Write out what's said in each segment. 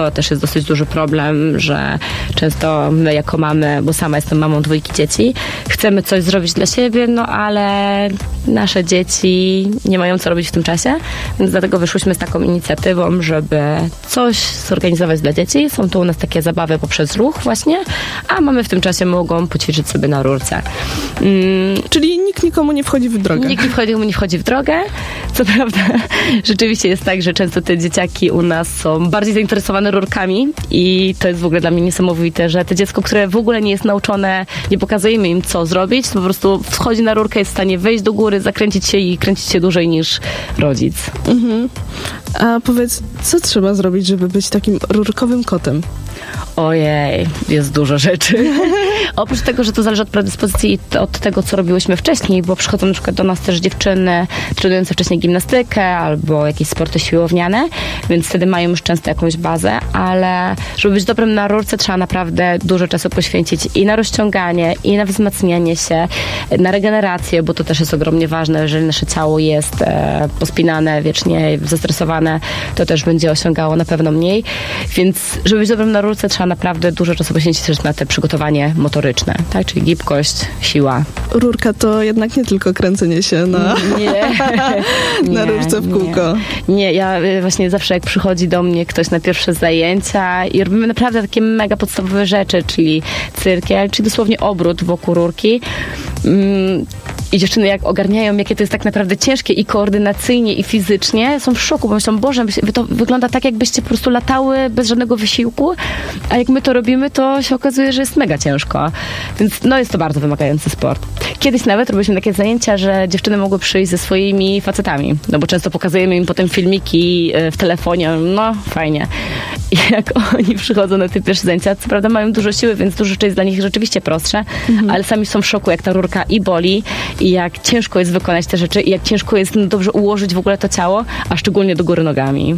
to też jest dosyć duży problem, że często my jako mamy, bo sama jestem mamą 2 dzieci, chcemy coś zrobić dla siebie, no ale nasze dzieci nie mają co robić w tym czasie, więc dlatego wyszłyśmy z taką inicjatywą, żeby coś zorganizować dla dzieci. Są to u nas takie zabawy poprzez ruch właśnie, a mamy w tym czasie mogą poćwiczyć sobie na rurce. Czyli nikt nikomu nie wchodzi w drogę. Nikt nikomu nie wchodzi w drogę. Co prawda rzeczywiście jest tak, że często te dzieciaki u nas są bardziej zainteresowane rurkami i to jest w ogóle dla mnie niesamowite, że to dziecko, które w ogóle nie jest nauczone, nie pokazujemy im co zrobić, to po prostu wchodzi na rurkę, jest w stanie wejść do góry, zakręcić się i kręcić się dłużej niż rodzic. Mhm. A powiedz, co trzeba zrobić, żeby być takim rurkowym kotem? Ojej, jest dużo rzeczy. Oprócz tego, że to zależy od predyspozycji i od tego, co robiłyśmy wcześniej, bo przychodzą na przykład do nas też dziewczyny trenujące wcześniej gimnastykę albo jakieś sporty siłowniane, więc wtedy mają już często jakąś bazę, ale żeby być dobrym na rurce, trzeba naprawdę dużo czasu poświęcić i na rozciąganie, i na wzmacnianie się, na regenerację, bo to też jest ogromnie ważne, jeżeli nasze ciało jest pospinane, wiecznie zestresowane, to też będzie osiągało na pewno mniej, więc żeby być dobrym na rurce, trzeba naprawdę dużo czasu poświęcić też na te przygotowanie motoryczne, tak? Czyli gibkość, siła. Rurka to jednak nie tylko kręcenie się na, na rurce w kółko. Nie, ja właśnie zawsze jak przychodzi do mnie ktoś na pierwsze zajęcia i robimy naprawdę takie mega podstawowe rzeczy, czyli cyrkiel, czyli dosłownie obrót wokół rurki. I dziewczyny jak ogarniają, jakie to jest tak naprawdę ciężkie i koordynacyjnie, i fizycznie, są w szoku, bo myślą, Boże, to wygląda tak, jakbyście po prostu latały bez żadnego wysiłku, a jak my to robimy, to się okazuje, że jest mega ciężko. Więc no jest to bardzo wymagający sport. Kiedyś nawet robiliśmy takie zajęcia, że dziewczyny mogły przyjść ze swoimi facetami, no bo często pokazujemy im potem filmiki w telefonie, no fajnie. I jak oni przychodzą na te pierwsze zajęcia, co prawda mają dużo siły, więc dużo rzeczy jest dla nich rzeczywiście prostsze, ale sami są w szoku, jak ta rurka i boli, i jak ciężko jest wykonać te rzeczy, i jak ciężko jest dobrze ułożyć w ogóle to ciało, a szczególnie do góry nogami.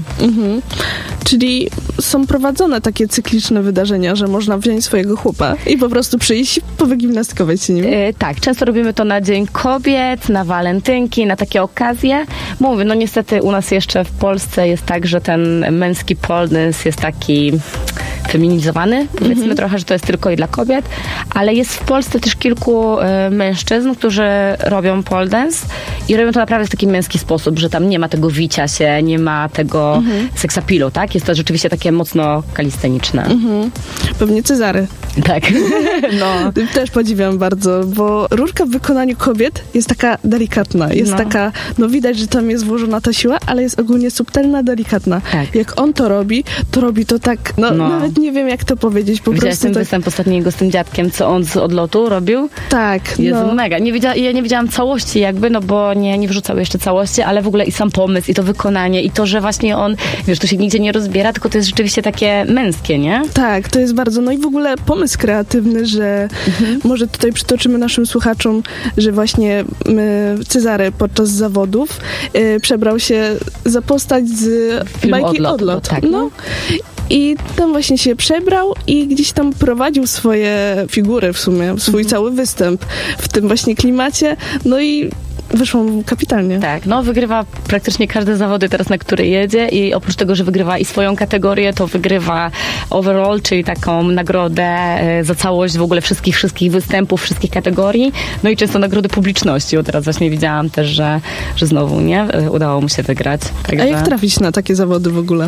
Czyli są prowadzone takie cykliczne wydarzenia, że można wziąć swojego chłopa i po prostu przyjść i powygimnastykować się nim? Tak, często robimy to na Dzień Kobiet, na walentynki, na takie okazje. Mówię, no niestety u nas jeszcze w Polsce jest tak, że ten męski pole dance jest taki feminizowany, powiedzmy trochę, że to jest tylko i dla kobiet, ale jest w Polsce też kilku mężczyzn, którzy robią pole dance i robią to naprawdę w taki męski sposób, że tam nie ma tego wicia się, nie ma tego seksapilu, tak? Jest to rzeczywiście takie mocno kalisteniczne. Pewnie Cezary. Tak. No. Też podziwiam bardzo, bo rurka w wykonaniu kobiet jest taka delikatna, jest taka, no widać, że tam jest włożona ta siła, ale jest ogólnie subtelna, delikatna. Tak. Jak on to robi to tak, nawet nie wiem, jak to powiedzieć. Widziałaś ten występ ostatniego z tym dziadkiem, co on z odlotu robił? Tak. Jest mega. Ja nie widziałam całości jakby, no bo nie wrzucał jeszcze całości, ale w ogóle i sam pomysł, i to wykonanie, i to, że właśnie on, wiesz, to się nigdzie nie rozbiera, tylko to jest rzeczywiście takie męskie, nie? Tak, to jest bardzo, no i w ogóle pomysł kreatywny, że może tutaj przytoczymy naszym słuchaczom, że właśnie Cezary podczas zawodów przebrał się za postać z bajki Odlot. Tak, no. I tam właśnie się przebrał i gdzieś tam prowadził swoje figury w sumie, swój cały występ w tym właśnie klimacie. No i wyszło mu kapitalnie. Tak, no wygrywa praktycznie każde zawody teraz, na które jedzie i oprócz tego, że wygrywa i swoją kategorię, to wygrywa overall, czyli taką nagrodę za całość w ogóle wszystkich występów, wszystkich kategorii, no i często nagrody publiczności, bo teraz właśnie widziałam też, że znowu, nie? Udało mu się wygrać. Także... A jak trafić na takie zawody w ogóle?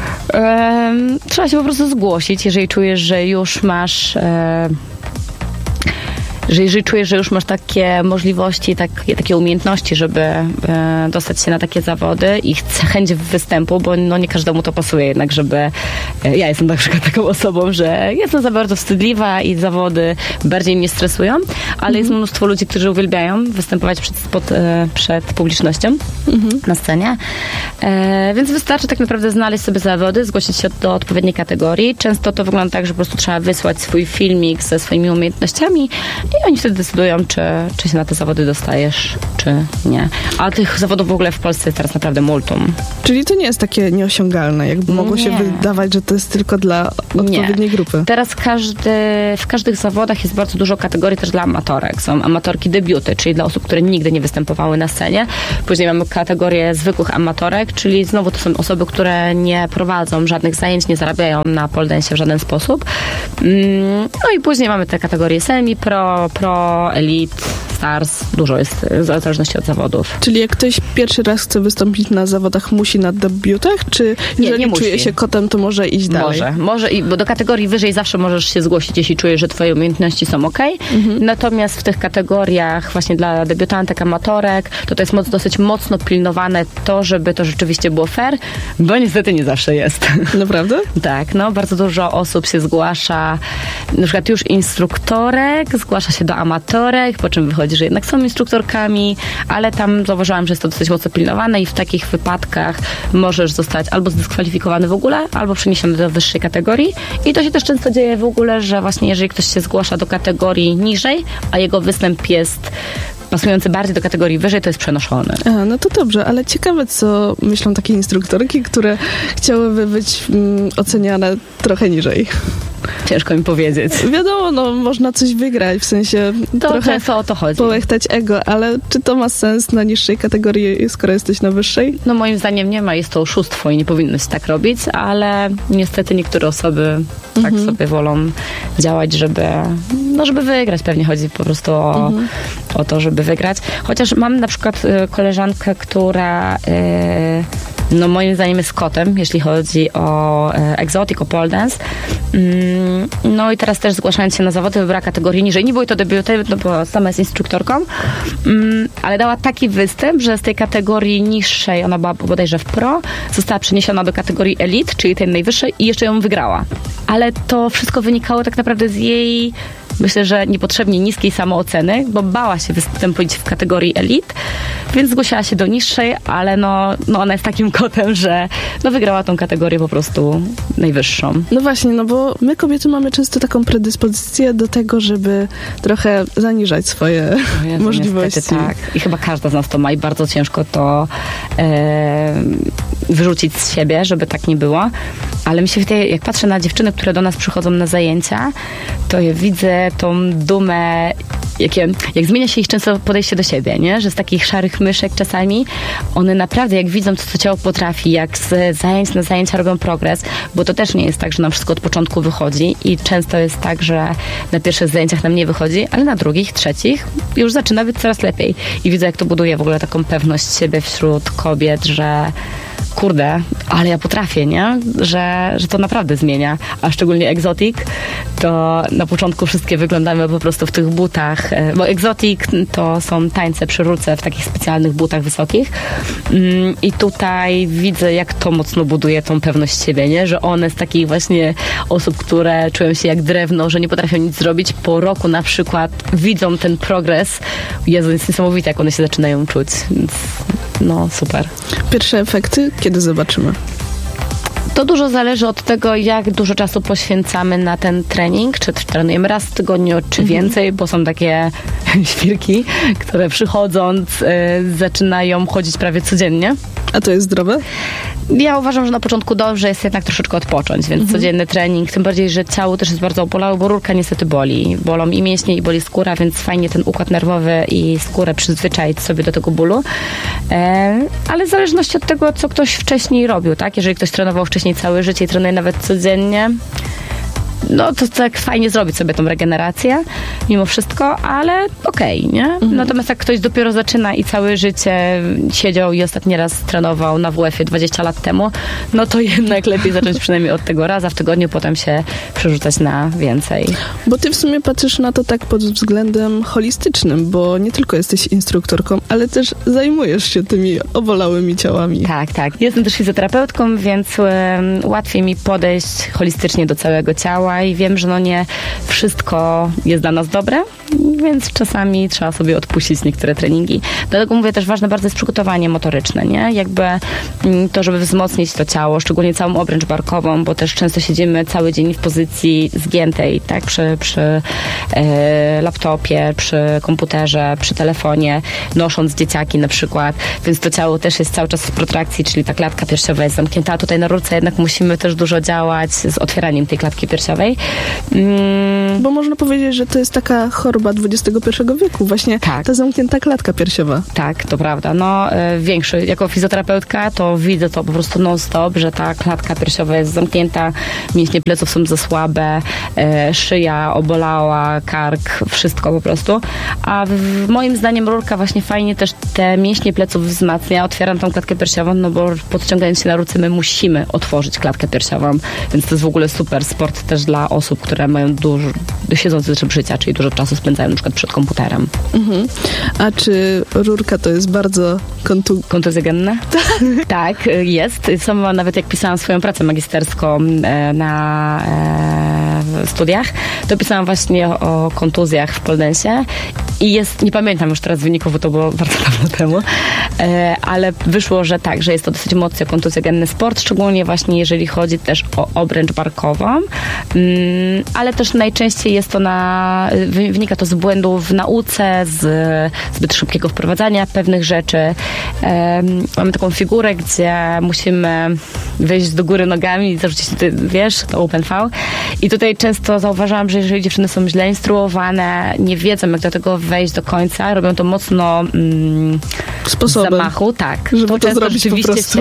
Trzeba się po prostu zgłosić, jeżeli czujesz, że już masz... że jeżeli czujesz, że już masz takie możliwości, takie umiejętności, żeby dostać się na takie zawody i chęć występu, bo no nie każdemu to pasuje jednak, żeby... Ja jestem na przykład taką osobą, że jestem za bardzo wstydliwa i zawody bardziej mnie stresują, ale jest mnóstwo ludzi, którzy uwielbiają występować przed publicznością na scenie. Więc wystarczy tak naprawdę znaleźć sobie zawody, zgłosić się do odpowiedniej kategorii. Często to wygląda tak, że po prostu trzeba wysłać swój filmik ze swoimi umiejętnościami i oni wtedy decydują, czy się na te zawody dostajesz, czy czy nie. A tych zawodów w ogóle w Polsce jest teraz naprawdę multum. Czyli to nie jest takie nieosiągalne, jakby mogło się wydawać, że to jest tylko dla odpowiedniej grupy. Teraz w każdych zawodach jest bardzo dużo kategorii też dla amatorek. Są amatorki debiuty, czyli dla osób, które nigdy nie występowały na scenie. Później mamy kategorię zwykłych amatorek, czyli znowu to są osoby, które nie prowadzą żadnych zajęć, nie zarabiają na pole dance w żaden sposób. No i później mamy te kategorie semi-pro, elite, stars. Dużo jest w zależności od zawodów. Czyli jak ktoś pierwszy raz chce wystąpić na zawodach, musi na debiutach? Czy jeżeli nie czuje się kotem, to może iść dalej? Może, bo do kategorii wyżej zawsze możesz się zgłosić, jeśli czujesz, że twoje umiejętności są okej. Natomiast w tych kategoriach właśnie dla debiutantek, amatorek, to jest dosyć mocno pilnowane to, żeby to rzeczywiście było fair, bo niestety nie zawsze jest. Naprawdę? Tak, bardzo dużo osób się zgłasza, na przykład już instruktorek, zgłasza się do amatorek, po czym wychodzi, że jednak są instruktorkami, ale tam zauważyłam, że jest to dosyć mocno pilnowane i w takich wypadkach możesz zostać albo zdyskwalifikowany w ogóle, albo przeniesiony do wyższej kategorii. I to się też często dzieje w ogóle, że właśnie jeżeli ktoś się zgłasza do kategorii niżej, a jego występ jest pasujący bardziej do kategorii wyżej, to jest przenoszony. No to dobrze, ale ciekawe, co myślą takie instruktorki, które chciałyby być oceniane trochę niżej. Ciężko mi powiedzieć. Wiadomo, można coś wygrać, w sensie to trochę często o to chodzi. Połechtać ego, ale czy to ma sens na niższej kategorii, skoro jesteś na wyższej? Moim zdaniem nie ma, jest to oszustwo i nie powinno się tak robić, ale niestety niektóre osoby tak sobie wolą działać, żeby wygrać. Pewnie chodzi po prostu o to, żeby wygrać. Chociaż mam na przykład koleżankę, która moim zdaniem jest kotem, jeśli chodzi o exotic, o pole dance. No i teraz też zgłaszając się na zawody wybrała kategorię niżej. Nie było to debiuty, bo sama jest instruktorką, ale dała taki występ, że z tej kategorii niższej, ona była bodajże w pro, została przeniesiona do kategorii elite, czyli tej najwyższej i jeszcze ją wygrała. Ale to wszystko wynikało tak naprawdę z jej, myślę, że niepotrzebnie niskiej samooceny, bo bała się wystąpić w kategorii elite, więc zgłosiła się do niższej, ale ona jest takim kotem, że wygrała tą kategorię po prostu najwyższą. No właśnie, bo my kobiety mamy często taką predyspozycję do tego, żeby trochę zaniżać swoje możliwości. Niestety, tak. I chyba każda z nas to ma i bardzo ciężko to wyrzucić z siebie, żeby tak nie było. Ale mi się wydaje, jak patrzę na dziewczyny, które do nas przychodzą na zajęcia, to ja widzę tą dumę, jak zmienia się ich często podejście do siebie, nie? Że z takich szarych myszek czasami one naprawdę, jak widzą, co ciało potrafi, jak z zajęć na zajęcia robią progres, bo to też nie jest tak, że nam wszystko od początku wychodzi i często jest tak, że na pierwszych zajęciach nam nie wychodzi, ale na drugich, trzecich już zaczyna być coraz lepiej. I widzę, jak to buduje w ogóle taką pewność siebie wśród kobiet, że kurde, ale ja potrafię, nie? Że to naprawdę zmienia. A szczególnie egzotic, to na początku wszystkie wyglądamy po prostu w tych butach, bo egzotic to są tańce przy rurce w takich specjalnych butach wysokich. I tutaj widzę, jak to mocno buduje tą pewność siebie, nie? Że one z takich właśnie osób, które czują się jak drewno, że nie potrafią nic zrobić, po roku na przykład widzą ten progres. Jezu, jest niesamowite, jak one się zaczynają czuć. Więc super. Pierwsze efekty kiedy zobaczymy? To dużo zależy od tego, jak dużo czasu poświęcamy na ten trening, czy trenujemy raz w tygodniu, czy więcej, bo są takie świrki, które przychodząc zaczynają chodzić prawie codziennie. A to jest zdrowe? Ja uważam, że na początku dobrze jest jednak troszeczkę odpocząć, więc codzienny trening, tym bardziej, że ciało też jest bardzo obolało, bo rurka niestety boli. Bolą i mięśnie, i boli skóra, więc fajnie ten układ nerwowy i skórę przyzwyczaić sobie do tego bólu. Ale w zależności od tego, co ktoś wcześniej robił, tak? Jeżeli ktoś trenował wcześniej całe życie i trenuje nawet codziennie, to tak fajnie zrobić sobie tą regenerację mimo wszystko, ale okej, nie? Natomiast jak ktoś dopiero zaczyna i całe życie siedział i ostatni raz trenował na WF-ie 20 lat temu, to jednak lepiej zacząć przynajmniej od tego raza w tygodniu, potem się przerzucać na więcej. Bo ty w sumie patrzysz na to tak pod względem holistycznym, bo nie tylko jesteś instruktorką, ale też zajmujesz się tymi obolałymi ciałami. Tak. Jestem też fizjoterapeutką, więc łatwiej mi podejść holistycznie do całego ciała ciała i wiem, że nie wszystko jest dla nas dobre, więc czasami trzeba sobie odpuścić niektóre treningi. Dlatego mówię też, ważne bardzo jest przygotowanie motoryczne, nie? Jakby to, żeby wzmocnić to ciało, szczególnie całą obręcz barkową, bo też często siedzimy cały dzień w pozycji zgiętej, tak? Przy laptopie, przy komputerze, przy telefonie, nosząc dzieciaki na przykład, więc to ciało też jest cały czas w protrakcji, czyli ta klatka piersiowa jest zamknięta, a tutaj na rurce jednak musimy też dużo działać z otwieraniem tej klatki piersiowej. Bo można powiedzieć, że to jest taka choroba XXI wieku, właśnie ta zamknięta klatka piersiowa. Tak, to prawda. Jako fizjoterapeutka to widzę to po prostu non-stop, że ta klatka piersiowa jest zamknięta, mięśnie pleców są za słabe, szyja obolała, kark, wszystko po prostu. A moim zdaniem rurka właśnie fajnie też te mięśnie pleców wzmacnia, otwieram tą klatkę piersiową, bo podciągając się na rurce my musimy otworzyć klatkę piersiową, więc to jest w ogóle super sport też dla osób, które mają dużo siedzący tryb życia, czyli dużo czasu spędzają na przykład przed komputerem. Mhm. A czy rurka to jest bardzo kontuzjogenne? Tak, jest. Sama nawet jak pisałam swoją pracę magisterską na studiach, to pisałam właśnie o kontuzjach w pole dance'ie i nie pamiętam już teraz wyników, bo to było bardzo dawno temu, ale wyszło, że tak, że jest to dosyć mocno kontuzjogenny sport, szczególnie właśnie jeżeli chodzi też o obręcz barkową, ale też najczęściej jest to wynika to z błędów w nauce, z zbyt szybkiego wprowadzania pewnych rzeczy. Mamy taką figurę, gdzie musimy wejść do góry nogami i zarzucić tutaj, to open V. I tutaj często zauważałam, że jeżeli dziewczyny są źle instruowane, nie wiedzą, jak do tego wejść do końca, robią to mocno sposobem, zamachu, tak. Żeby to często zrobić po prostu.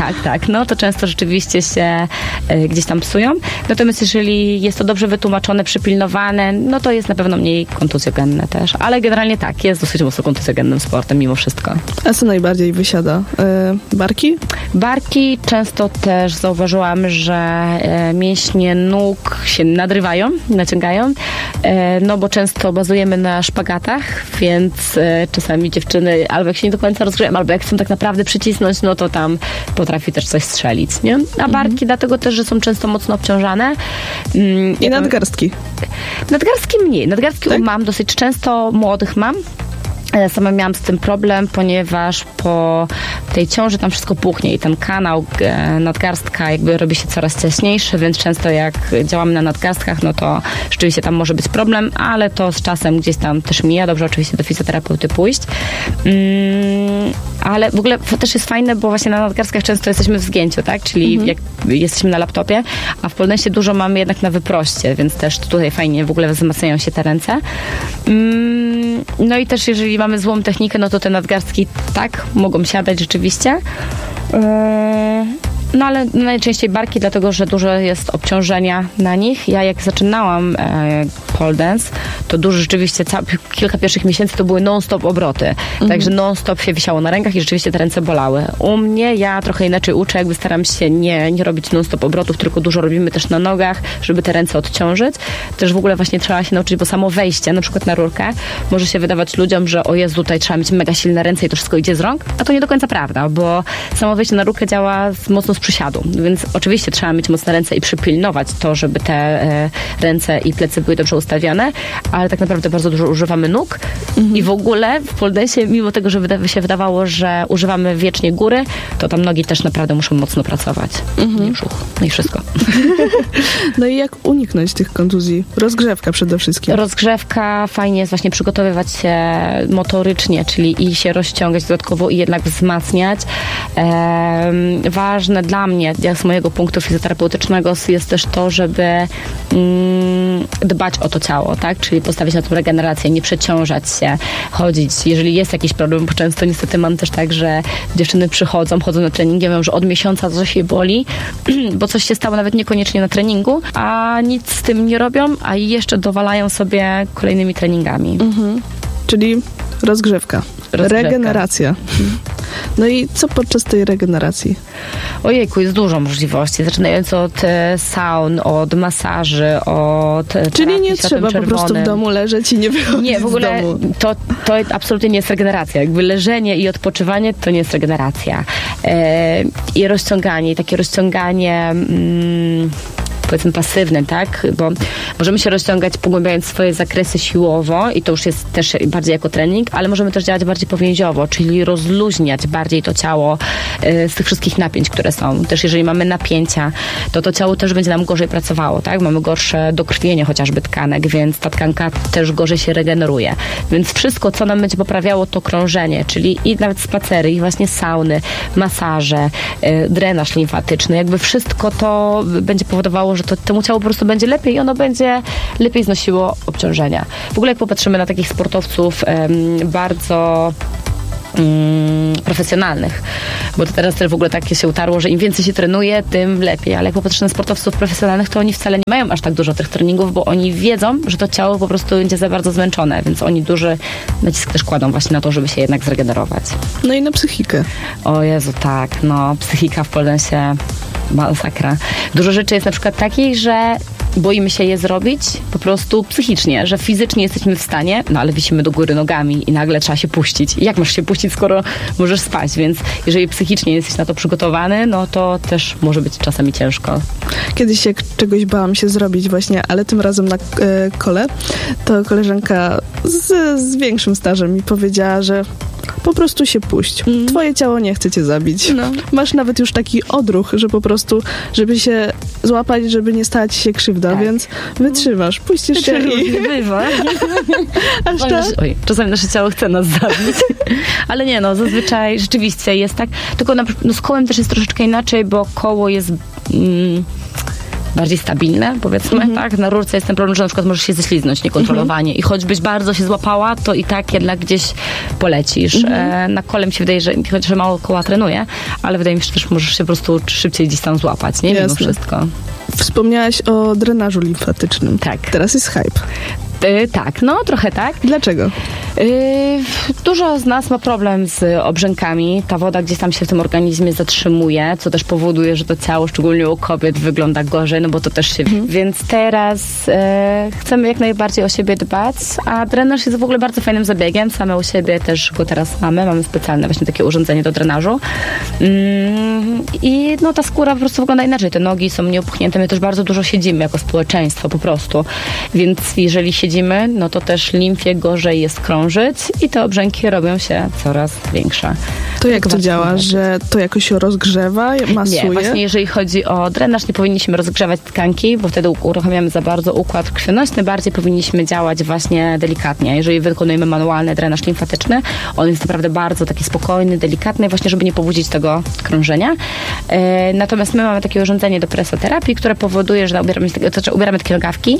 To często rzeczywiście się gdzieś tam psują. Natomiast jeżeli jest to dobrze wytłumaczone, przypilnowane, to jest na pewno mniej kontuzjogenne też. Ale generalnie tak, jest dosyć mocno kontuzjogennym sportem mimo wszystko. A co najbardziej wysiada? Barki? Barki często też zauważyłam, że mięśnie nóg się nadrywają, naciągają, bo często bazujemy na szpagatach, więc czasami dziewczyny albo jak się nie do końca rozgrzeją, albo jak chcą tak naprawdę przycisnąć, to tam potrafi też coś strzelić, nie? A barki dlatego też, że są często mocno obciążane. I nadgarstki? Nadgarstki mniej. Nadgarstki mam dosyć często, młodych mam. Sama miałam z tym problem, ponieważ po tej ciąży tam wszystko puchnie i ten kanał nadgarstka jakby robi się coraz ciaśniejszy, więc często jak działamy na nadgarstkach, to rzeczywiście tam może być problem, ale to z czasem gdzieś tam też mija. Dobrze oczywiście do fizjoterapeuty pójść. Ale w ogóle też jest fajne, bo właśnie na nadgarstkach często jesteśmy w zgięciu, tak? Czyli jak jesteśmy na laptopie, a w pole dance'ie dużo mamy jednak na wyproście, więc też tutaj fajnie w ogóle wzmacniają się te ręce. I też jeżeli mamy złą technikę, to te nadgarstki mogą siadać rzeczywiście. Ale najczęściej barki, dlatego że dużo jest obciążenia na nich. Ja jak zaczynałam pole dance, to dużo rzeczywiście, kilka pierwszych miesięcy to były non-stop obroty. Także non-stop się wisiało na rękach i rzeczywiście te ręce bolały. U mnie ja trochę inaczej uczę, jakby staram się nie robić non-stop obrotów, tylko dużo robimy też na nogach, żeby te ręce odciążyć. Też w ogóle właśnie trzeba się nauczyć, bo samo wejście, na przykład na rurkę, może się wydawać ludziom, że o Jezu, tutaj trzeba mieć mega silne ręce i to wszystko idzie z rąk, a to nie do końca prawda, bo samo wejście na rurkę działa mocno z przysiadu, więc oczywiście trzeba mieć mocne ręce i przypilnować to, żeby te ręce i plecy były dobrze ustawione, ale tak naprawdę bardzo dużo używamy nóg i w ogóle w pole dance'ie, mimo tego, że się wydawało, że używamy wiecznie góry, to tam nogi też naprawdę muszą mocno pracować. I brzuch, i wszystko. I jak uniknąć tych kontuzji? Rozgrzewka przede wszystkim. Rozgrzewka, fajnie jest właśnie przygotowywać się motorycznie, czyli i się rozciągać dodatkowo i jednak wzmacniać. Ważne dla mnie, jak z mojego punktu fizjoterapeutycznego, jest też to, żeby dbać o to ciało, tak? Czyli postawić na tą regenerację, nie przeciążać się, chodzić. Jeżeli jest jakiś problem, bo często niestety mam też tak, że dziewczyny chodzą na treningi, mówią, że od miesiąca coś je boli, bo coś się stało nawet niekoniecznie na treningu, a nic z tym nie robią, a jeszcze dowalają sobie kolejnymi treningami. Czyli rozgrzewka. Regeneracja. I co podczas tej regeneracji? Ojejku, jest dużo możliwości, zaczynając od saun, od masaży, od Czyli nie trzeba po prostu w domu leżeć i nie wychodzić Nie, w ogóle z domu. To absolutnie nie jest regeneracja. Jakby leżenie i odpoczywanie to nie jest regeneracja. I rozciąganie, takie rozciąganie powiedzmy pasywny, tak? Bo możemy się rozciągać, pogłębiając swoje zakresy siłowo i to już jest też bardziej jako trening, ale możemy też działać bardziej powięziowo, czyli rozluźniać bardziej to ciało z tych wszystkich napięć, które są. Też jeżeli mamy napięcia, to ciało też będzie nam gorzej pracowało, tak? Mamy gorsze dokrwienie chociażby tkanek, więc ta tkanka też gorzej się regeneruje. Więc wszystko, co nam będzie poprawiało to krążenie, czyli i nawet spacery, i właśnie sauny, masaże, drenaż limfatyczny, jakby wszystko to będzie powodowało, że temu ciału po prostu będzie lepiej i ono będzie lepiej znosiło obciążenia. W ogóle jak popatrzymy na takich sportowców bardzo profesjonalnych, bo to teraz też w ogóle takie się utarło, że im więcej się trenuje, tym lepiej, ale jak popatrzymy na sportowców profesjonalnych, to oni wcale nie mają aż tak dużo tych treningów, bo oni wiedzą, że to ciało po prostu będzie za bardzo zmęczone, więc oni duży nacisk też kładą właśnie na to, żeby się jednak zregenerować. No i na psychikę. O Jezu, tak, no psychika w Poldensie masakra. Dużo rzeczy jest na przykład takich, że boimy się je zrobić po prostu psychicznie, że fizycznie jesteśmy w stanie, no ale wisimy do góry nogami i nagle trzeba się puścić. I jak masz się puścić, skoro możesz spać? Więc jeżeli psychicznie jesteś na to przygotowany, no to też może być czasami ciężko. Kiedyś jak czegoś bałam się zrobić właśnie, ale tym razem na kole, to koleżanka z większym stażem mi powiedziała, że po prostu się puść. Twoje ciało nie chce cię zabić. No. Masz nawet już taki odruch, że po prostu, żeby się złapać, żeby nie stać się krzywda, tak. Więc wytrzymasz, puścisz się i... Bywa. Aż tak? Oj, czasami nasze ciało chce nas zabić. Ale nie, no zazwyczaj rzeczywiście jest tak. Tylko z kołem też jest troszeczkę inaczej, bo koło jest... bardziej stabilne, powiedzmy, tak? Na rurce jest ten problem, że na przykład możesz się ześliznąć niekontrolowanie i choćbyś bardzo się złapała, to i tak jednak gdzieś polecisz. Na kole mi się wydaje, że chociaż mało koła trenuję, ale wydaje mi się, że też możesz się po prostu szybciej gdzieś tam złapać, nie? Mimo wszystko. Wspomniałaś o drenażu limfatycznym. Tak. Teraz jest hype. Tak, no trochę tak. Dlaczego? Dużo z nas ma problem z obrzękami. Ta woda gdzieś tam się w tym organizmie zatrzymuje, co też powoduje, że to ciało, szczególnie u kobiet, wygląda gorzej, no bo to też się... Więc teraz chcemy jak najbardziej o siebie dbać, a drenaż jest w ogóle bardzo fajnym zabiegiem. Same u siebie też go teraz mamy specjalne właśnie takie urządzenie do drenażu. I no ta skóra po prostu wygląda inaczej. Te nogi są nieopuchnięte. My też bardzo dużo siedzimy jako społeczeństwo po prostu. Więc jeżeli siedzimy, no to też limfie gorzej jest krążyć i te obrzęki robią się coraz większe. To jak to działa, że to jakoś się rozgrzewa, masuje? Nie, właśnie jeżeli chodzi o drenaż, nie powinniśmy rozgrzewać tkanki, bo wtedy uruchamiamy za bardzo układ krwionośny, bardziej powinniśmy działać właśnie delikatnie. Jeżeli wykonujemy manualny drenaż limfatyczny, on jest naprawdę bardzo taki spokojny, delikatny, właśnie żeby nie pobudzić tego krążenia. Natomiast my mamy takie urządzenie do presoterapii, które powoduje, że ubieramy takie nogawki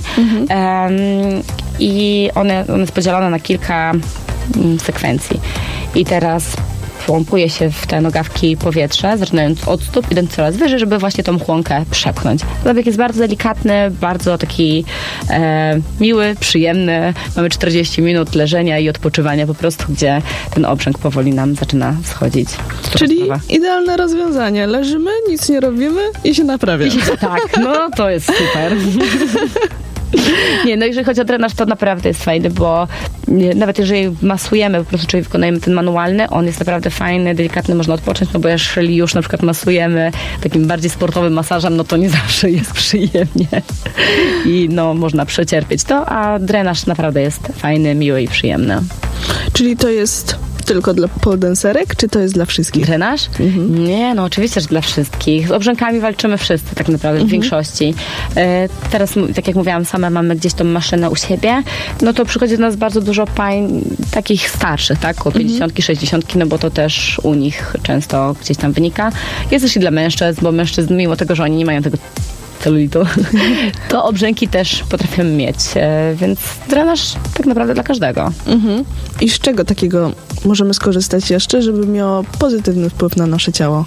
i one jest podzielone na kilka sekwencji. I teraz włąkuje się w te nogawki powietrze, zaczynając od stóp, idąc coraz wyżej, żeby właśnie tą chłonkę przepchnąć. Zabieg jest bardzo delikatny, bardzo taki miły, przyjemny. Mamy 40 minut leżenia i odpoczywania po prostu, gdzie ten obrzęk powoli nam zaczyna schodzić. Czyli idealne rozwiązanie. Leżymy, nic nie robimy i się naprawia. Tak, no to jest super. Nie, no jeżeli chodzi o drenaż, to naprawdę jest fajny, bo nawet jeżeli masujemy, po prostu, czyli wykonujemy ten manualny, on jest naprawdę fajny, delikatny, można odpocząć, no bo jeżeli już na przykład masujemy takim bardziej sportowym masażem, no to nie zawsze jest przyjemnie i no można przecierpieć to, a drenaż naprawdę jest fajny, miły i przyjemny. Czyli to jest tylko dla poledancerek, czy to jest dla wszystkich? Drenaż? Nie, no oczywiście, że dla wszystkich. Z obrzękami walczymy wszyscy tak naprawdę w większości. Teraz, tak jak mówiłam, same mamy gdzieś tą maszynę u siebie, no to przychodzi do nas bardzo dużo pań takich starszych, tak? Około 50, 60, no bo to też u nich często gdzieś tam wynika. Jest też i dla mężczyzn, bo mężczyzn, mimo tego, że oni nie mają tego celulitu, to obrzęki też potrafimy mieć, więc drenaż tak naprawdę dla każdego. I z czego takiego możemy skorzystać jeszcze, żeby miało pozytywny wpływ na nasze ciało?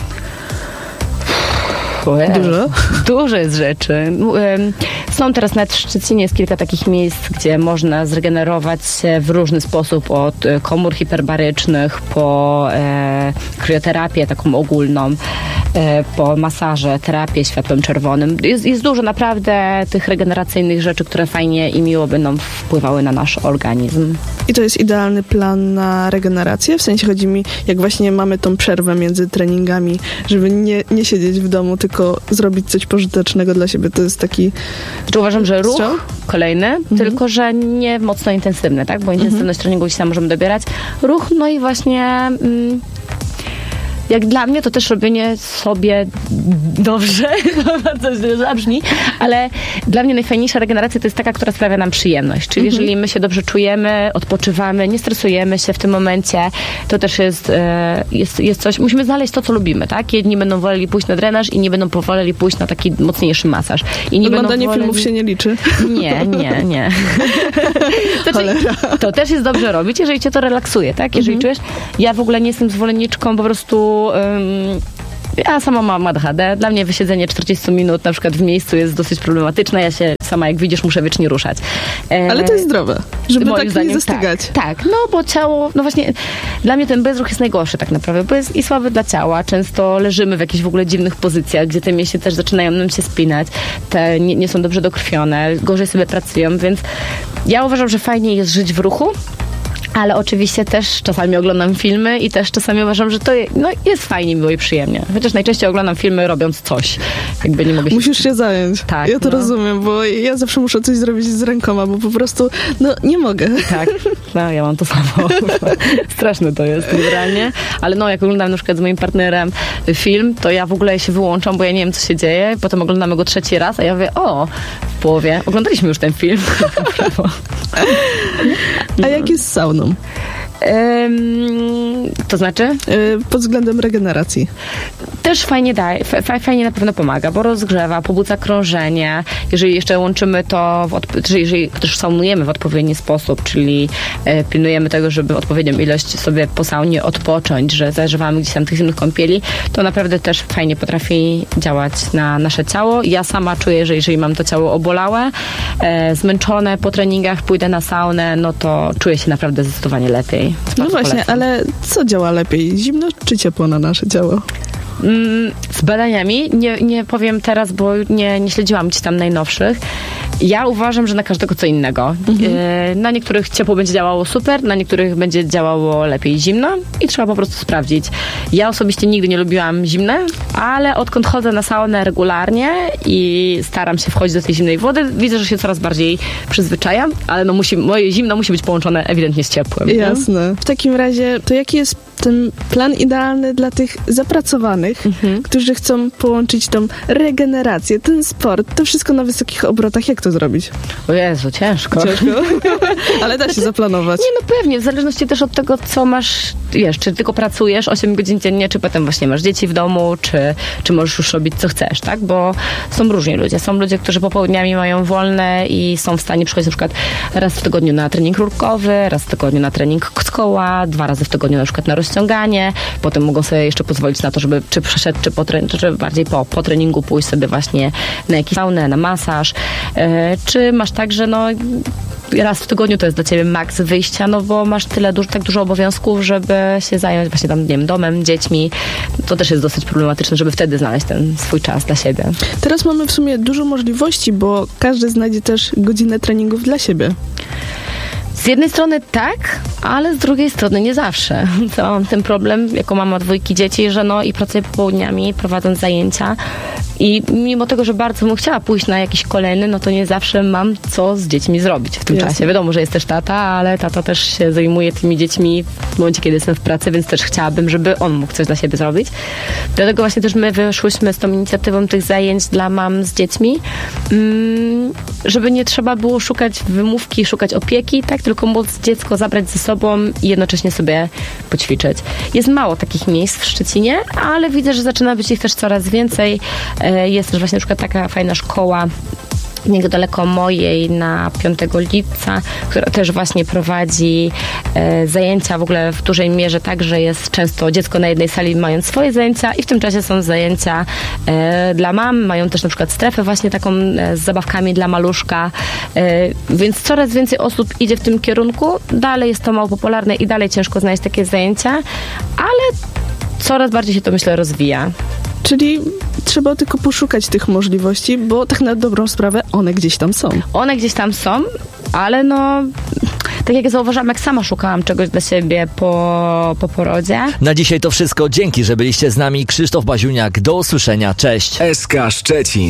Dużo? Dużo jest rzeczy. Są teraz nawet w Szczecinie jest kilka takich miejsc, gdzie można zregenerować się w różny sposób, od komór hiperbarycznych po krioterapię taką ogólną, po masaże, terapię światłem czerwonym. Jest dużo naprawdę tych regeneracyjnych rzeczy, które fajnie i miło będą wpływały na nasz organizm. I to jest idealny plan na regenerację? W sensie chodzi mi, jak właśnie mamy tą przerwę między treningami, żeby nie siedzieć w domu, tylko tylko zrobić coś pożytecznego dla siebie. To jest taki... Znaczy uważam, że ruch kolejny, tylko że nie mocno intensywny, tak? Bo intensywność treningu gdzieś tam możemy dobierać. Ruch, no i właśnie... Jak dla mnie to też robienie sobie dobrze, bardzo źle zabrzmi, ale dla mnie najfajniejsza regeneracja to jest taka, która sprawia nam przyjemność. Czyli jeżeli my się dobrze czujemy, odpoczywamy, nie stresujemy się w tym momencie, to też jest coś, musimy znaleźć to, co lubimy, tak? Jedni będą woleli pójść na drenaż, inni będą woleli pójść na taki mocniejszy masaż. Oglądanie filmów się nie liczy. Nie. To też jest dobrze robić, jeżeli cię to relaksuje, tak? Jeżeli czujesz, ja w ogóle nie jestem zwolenniczką po prostu ja sama mam ADHD. Dla mnie wysiedzenie 40 minut na przykład w miejscu jest dosyć problematyczne. Ja się sama, jak widzisz, muszę wiecznie ruszać. Ale to jest zdrowe, żeby tak nie zastygać. Tak, no bo ciało, no właśnie dla mnie ten bezruch jest najgorszy tak naprawdę, bo jest i słaby dla ciała. Często leżymy w jakichś w ogóle dziwnych pozycjach, gdzie te mięśnie też zaczynają nam się spinać. Te nie są dobrze dokrwione, gorzej sobie pracują, więc ja uważam, że fajnie jest żyć w ruchu. Ale oczywiście też czasami oglądam filmy i też czasami uważam, że to jest fajnie, miło i przyjemnie. Chociaż najczęściej oglądam filmy robiąc coś. Jakby nie mogę się... Musisz się zająć. Tak, ja to rozumiem, bo ja zawsze muszę coś zrobić z rękoma, bo po prostu, nie mogę. Tak, ja mam to samo. Straszne to jest generalnie. Ale jak oglądam na przykład z moim partnerem film, to ja w ogóle się wyłączam, bo ja nie wiem, co się dzieje. Potem oglądamy go 3. raz, a ja mówię, w połowie oglądaliśmy już ten film. A jak jest z sauną? To znaczy? Pod względem regeneracji. Też fajnie daje, fajnie na pewno pomaga, bo rozgrzewa, pobudza krążenie. Jeżeli jeszcze łączymy to, jeżeli też saunujemy w odpowiedni sposób, czyli pilnujemy tego, żeby odpowiednią ilość sobie po saunie odpocząć, że zażywamy gdzieś tam tych zimnych kąpieli, to naprawdę też fajnie potrafi działać na nasze ciało. Ja sama czuję, że jeżeli mam to ciało obolałe, zmęczone po treningach, pójdę na saunę, no to czuję się naprawdę zdecydowanie lepiej. No właśnie, polecam. Ale co działa lepiej? Zimno czy ciepło na nasze ciało? Z badaniami, nie powiem teraz, bo nie śledziłam gdzieś tam najnowszych. Ja uważam, że na każdego co innego. Na niektórych ciepło będzie działało super, na niektórych będzie działało lepiej zimno i trzeba po prostu sprawdzić. Ja osobiście nigdy nie lubiłam zimne, ale odkąd chodzę na saunę regularnie i staram się wchodzić do tej zimnej wody, widzę, że się coraz bardziej przyzwyczajam, ale moje zimno musi być połączone ewidentnie z ciepłem. Jasne. W takim razie, to jaki jest ten plan idealny dla tych zapracowanych, którzy chcą połączyć tą regenerację, ten sport, to wszystko na wysokich obrotach? Jak to zrobić? O Jezu, ciężko. Ale da się zaplanować. Pewnie, w zależności też od tego, co masz, czy tylko pracujesz 8 godzin dziennie, czy potem właśnie masz dzieci w domu, czy możesz już robić, co chcesz, tak? Bo są różni ludzie. Są ludzie, którzy popołudniami mają wolne i są w stanie przychodzić na przykład raz w tygodniu na trening rurkowy, raz w tygodniu na trening z koła, 2 razy w tygodniu na przykład na rozciąganie, potem mogą sobie jeszcze pozwolić na to, żeby czy przeszedł, żeby bardziej po treningu pójść sobie właśnie na jakiś saunę, na masaż, czy masz tak, że raz w tygodniu to jest dla ciebie maks wyjścia, bo masz tak dużo obowiązków, żeby się zająć właśnie tam, nie wiem, domem, dziećmi. To też jest dosyć problematyczne, żeby wtedy znaleźć ten swój czas dla siebie. Teraz mamy w sumie dużo możliwości, bo każdy znajdzie też godzinę treningów dla siebie. Z jednej strony tak, ale z drugiej strony nie zawsze. To mam ten problem, jako mama 2 dzieci, że i pracuję popołudniami, prowadząc zajęcia i mimo tego, że bardzo bym chciała pójść na jakiś kolejny, to nie zawsze mam co z dziećmi zrobić w tym czasie. Wiadomo, że jest też tata, ale tata też się zajmuje tymi dziećmi w momencie, kiedy jestem w pracy, więc też chciałabym, żeby on mógł coś dla siebie zrobić. Dlatego właśnie też my wyszłyśmy z tą inicjatywą tych zajęć dla mam z dziećmi, żeby nie trzeba było szukać wymówki, szukać opieki, tak, tylko móc dziecko zabrać ze sobą i jednocześnie sobie poćwiczyć. Jest mało takich miejsc w Szczecinie, ale widzę, że zaczyna być ich też coraz więcej. Jest też właśnie na przykład taka fajna szkoła niedaleko mojej na 5 lipca, która też właśnie prowadzi zajęcia w ogóle w dużej mierze tak, że jest często dziecko na jednej sali mając swoje zajęcia i w tym czasie są zajęcia dla mam, mają też na przykład strefę właśnie taką z zabawkami dla maluszka, więc coraz więcej osób idzie w tym kierunku, dalej jest to mało popularne i dalej ciężko znaleźć takie zajęcia, ale coraz bardziej się to, myślę, rozwija. Czyli trzeba tylko poszukać tych możliwości, bo tak na dobrą sprawę one gdzieś tam są. One gdzieś tam są, ale tak jak zauważyłam, jak sama szukałam czegoś dla siebie po porodzie. Na dzisiaj to wszystko. Dzięki, że byliście z nami. Krzysztof Baziuniak. Do usłyszenia. Cześć. SK Szczecin.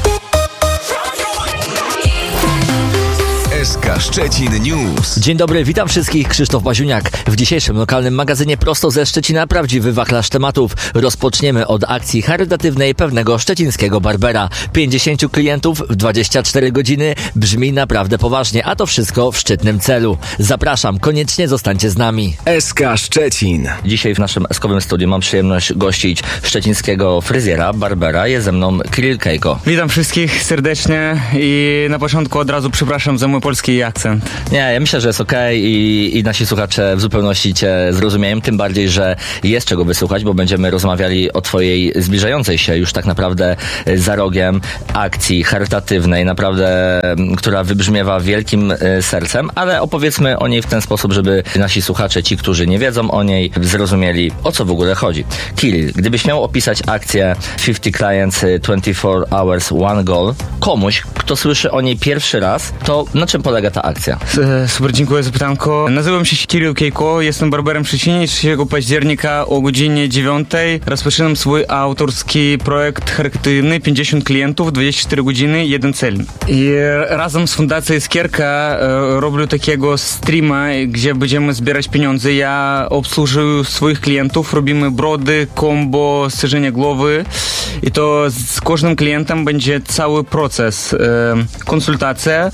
SK Szczecin News. Dzień dobry, witam wszystkich, Krzysztof Baziuniak. W dzisiejszym lokalnym magazynie prosto ze Szczecina prawdziwy wachlarz tematów. Rozpoczniemy od akcji charytatywnej pewnego szczecińskiego barbera. 50 klientów w 24 godziny brzmi naprawdę poważnie, a to wszystko w szczytnym celu. Zapraszam, koniecznie zostańcie z nami. SK Szczecin. Dzisiaj w naszym eskowym studiu mam przyjemność gościć szczecińskiego fryzjera, barbera. Jest ze mną Kirill Kejko. Witam wszystkich serdecznie i na początku od razu przepraszam za mój polski akcent. Nie, ja myślę, że jest okej i nasi słuchacze w zupełności cię zrozumieją, tym bardziej, że jest czego wysłuchać, bo będziemy rozmawiali o twojej zbliżającej się już tak naprawdę za rogiem akcji charytatywnej, naprawdę, która wybrzmiewa wielkim sercem, ale opowiedzmy o niej w ten sposób, żeby nasi słuchacze, ci, którzy nie wiedzą o niej, zrozumieli, o co w ogóle chodzi. Kirill, gdybyś miał opisać akcję 50 Clients 24 Hours One Goal komuś, kto słyszy o niej pierwszy raz, to na czym polega ta akcja? Super, dziękuję za pytanko. Nazywam się Kirill Kejko, jestem barberem w Szczecinie i 3 października o godzinie 9 rozpoczynam swój autorski projekt charytatywny 50 klientów, 24 godziny, 1 cel. I razem z Fundacją Iskierka robię takiego streama, gdzie będziemy zbierać pieniądze. Ja obsłużuję swoich klientów, robimy brody, combo, strzyżenie głowy i to z każdym klientem będzie cały proces. Konsultacja,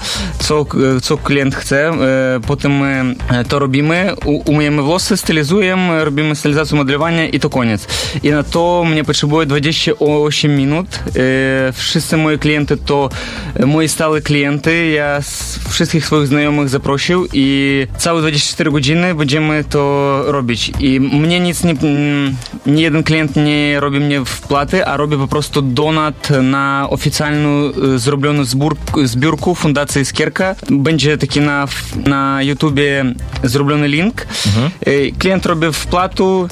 co klient chce, potem my to robimy, umyjemy włosy, stylizujemy, robimy stylizację modelowania i to koniec. I na to mnie potrzebuje 28 minut. Wszyscy moi klienty to moi stałe klienty. Ja wszystkich swoich znajomych zaprosił i całe 24 godziny będziemy to robić. I mnie nic nie jeden klient nie robi mnie wpłaty, a robi po prostu donat na oficjalną zrobioną zbiórkę Fundacji Iskierka. Będzie taki na YouTubie zrobiony link. Klient robi wpłatę,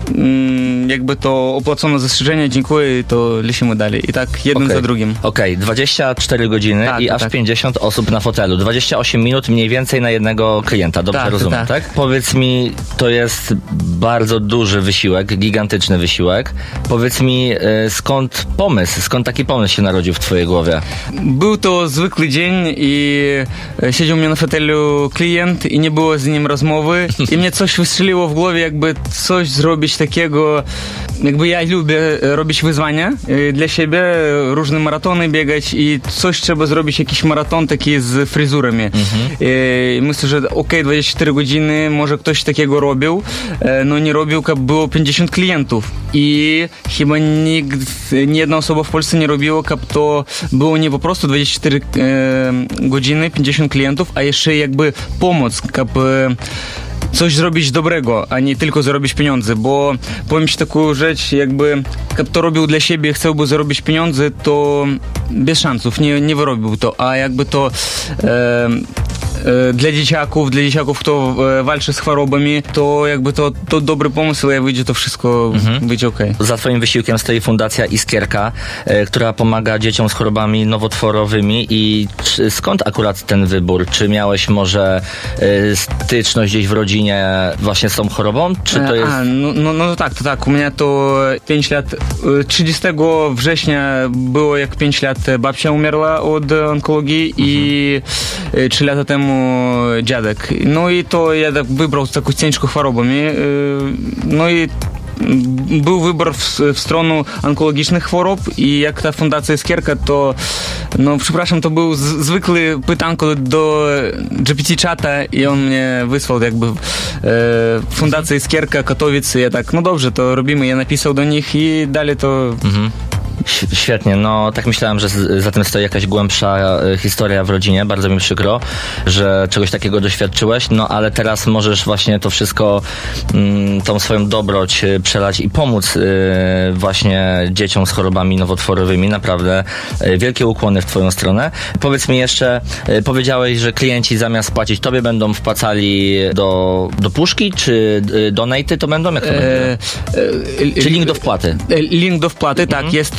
jakby to opłacone zastrzeżenie, dziękuję i to lecimy dalej. I tak jeden za drugim. Okej, 24 godziny i aż 50 osób na fotelu. 28 minut mniej więcej na jednego klienta. Dobrze rozumiem, tak? Powiedz mi, to jest bardzo duży wysiłek, gigantyczny wysiłek. Powiedz mi, skąd taki pomysł się narodził w twojej głowie? Był to zwykły dzień i siedział mnie na fotelu klient i nie było z nim rozmowy i mnie coś wystrzeliło w głowie, jakby coś zrobić takiego, jakby ja lubię robić wyzwania dla siebie, różne maratony biegać i coś trzeba zrobić, jakiś maraton taki z fryzurami. I myślę, że 24 godziny, może ktoś takiego robił, no nie robił, jak było 50 klientów i chyba nie jedna osoba w Polsce nie robiła, jak to było nie po prostu 24 godziny, 50 klientów, a jeszcze jakby pomóc, jak coś zrobić dobrego, a nie tylko zarobić pieniądze, bo powiem ci taką rzecz, jakby jak to robił dla siebie, chciałby zarobić pieniądze, to bez szansów, nie wyrobił to, a jakby to dla dzieciaków, kto walczy z chorobami, to jakby to dobry pomysł, jak wyjdzie to wszystko, wyjdzie okej. Za twoim wysiłkiem stoi Fundacja Iskierka, która pomaga dzieciom z chorobami nowotworowymi i skąd akurat ten wybór? Czy miałeś może styczność gdzieś w rodzinie właśnie z tą chorobą? Czy to jest... No tak. U mnie to 5 lat, 30 września było jak 5 lat babcia umarła od onkologii i 3 lata temu dziadek. No i to ja tak wybrał taką ciężką chorobą. No i był wybór w stronę onkologicznych chorób i jak ta Fundacja Iskierka, to no przepraszam, to był zwykły pytanko do GPT-czata i on mnie wysłał jakby Fundacja Iskierka, Katowice. Ja tak, no dobrze, to robimy. Ja napisał do nich i dalej to... Świetnie, no tak myślałem, że za tym stoi jakaś głębsza historia w rodzinie. Bardzo mi przykro, że czegoś takiego doświadczyłeś, no ale teraz możesz właśnie to wszystko, tą swoją dobroć przelać i pomóc właśnie dzieciom z chorobami nowotworowymi. Naprawdę wielkie ukłony w twoją stronę. Powiedz mi jeszcze, powiedziałeś, że klienci zamiast płacić tobie będą wpłacali do puszki, czy donaty to będą? Jak to będzie? Czy link do wpłaty? Link do wpłaty, tak, jest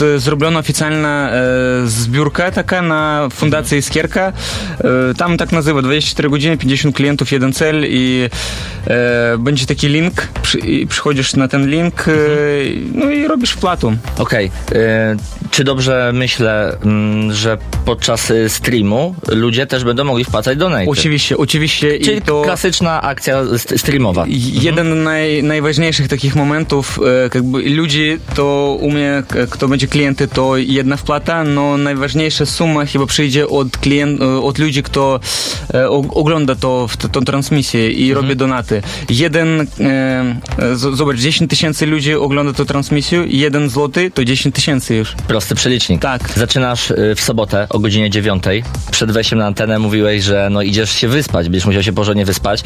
zrobiona oficjalna zbiórka taka na Fundacji Iskierka. Tam tak nazywa 24 godziny, 50 klientów, jeden cel i będzie taki link, przychodzisz na ten link, no i robisz wpłatę. Okej. Czy dobrze myślę, że podczas streamu ludzie też będą mogli wpłacać donate? Oczywiście. Czyli i to klasyczna akcja streamowa. Jeden najważniejszych takich momentów, ludzi to u mnie, kto będzie klienty, to jedna wpłata, no najważniejsza suma chyba przyjdzie od ludzi, kto ogląda tą transmisję i robi donaty. Zobacz, 10 tysięcy ludzi ogląda tę transmisję, 1 złoty to 10 tysięcy już. Prosty przelicznik. Tak. Zaczynasz w sobotę o godzinie 9. Przed wejściem na antenę mówiłeś, że no idziesz się wyspać, będziesz musiał się porządnie wyspać.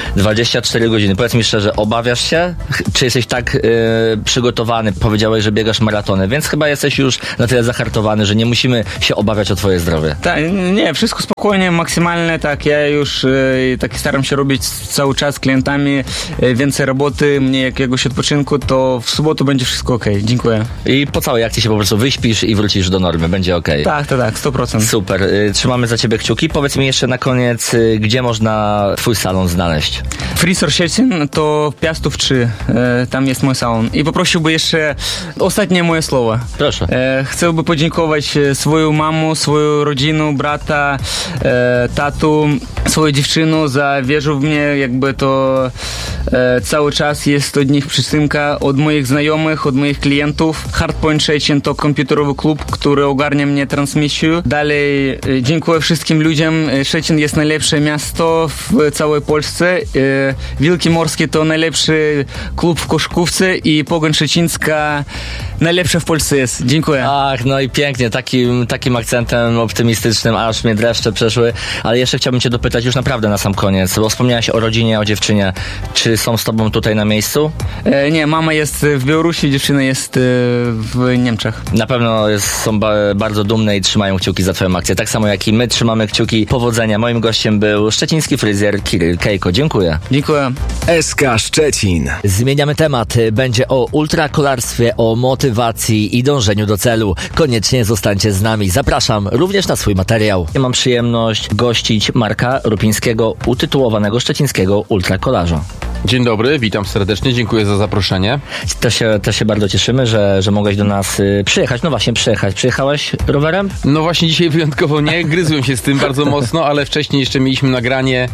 24 godziny. Powiedz mi szczerze, obawiasz się? Czy jesteś tak przygotowany? Powiedziałeś, że biegasz maratony, więc chyba jesteś już na tyle zahartowany, że nie musimy się obawiać o twoje zdrowie. Tak, nie, wszystko spokojnie, maksymalnie, tak, ja już tak staram się robić cały czas z klientami, więcej roboty, mniej jakiegoś odpoczynku, to w sobotę będzie wszystko okej. Dziękuję. I po całej akcji się po prostu wyśpisz i wrócisz do normy, będzie okej. Tak, 100%. Super, trzymamy za ciebie kciuki. Powiedz mi jeszcze na koniec, gdzie można twój salon znaleźć? Frisor Szczecin to Piastów 3, tam jest mój salon. I poprosiłby jeszcze ostatnie moje słowa. Proszę. Chciałbym podziękować swoją mamą, swoją rodzinę, brata, tatu, swoją dziewczynę za wierzę w mnie, jakby to cały czas jest od nich przystymka, od moich znajomych, od moich klientów. Hardpoint Szczecin to komputerowy klub, który ogarnia mnie transmisję. Dalej dziękuję wszystkim ludziom. Szczecin jest najlepsze miasto w całej Polsce. Wilki Morskie to najlepszy klub w koszykówce i Pogoń Szczecińska najlepsza w Polsce jest. Dziękuję. Ach, no i pięknie, takim akcentem optymistycznym, aż mnie dreszcze przeszły, ale jeszcze chciałbym cię dopytać już naprawdę na sam koniec, bo wspomniałeś o rodzinie, o dziewczynie. Czy są z tobą tutaj na miejscu? Nie, mama jest w Białorusi, dziewczyna jest w Niemczech. Na pewno są bardzo dumne i trzymają kciuki za twoją akcję, tak samo jak i my trzymamy kciuki. Powodzenia. Moim gościem był szczeciński fryzjer Kiryl Kejko. Dziękuję. Dziękuję. SK Szczecin. Zmieniamy temat. Będzie o ultrakolarstwie, o motywacji i dążeniu do celu. Koniecznie zostańcie z nami. Zapraszam również na swój materiał. Ja mam przyjemność gościć Marka Rupińskiego, utytułowanego szczecińskiego ultrakolarza. Dzień dobry, witam serdecznie, dziękuję za zaproszenie. Też się bardzo cieszymy, że mogłeś do nas przyjechać. No właśnie, przyjechać. Przyjechałeś rowerem? No właśnie dzisiaj wyjątkowo nie, gryzłem się z tym bardzo mocno, ale wcześniej jeszcze mieliśmy nagranie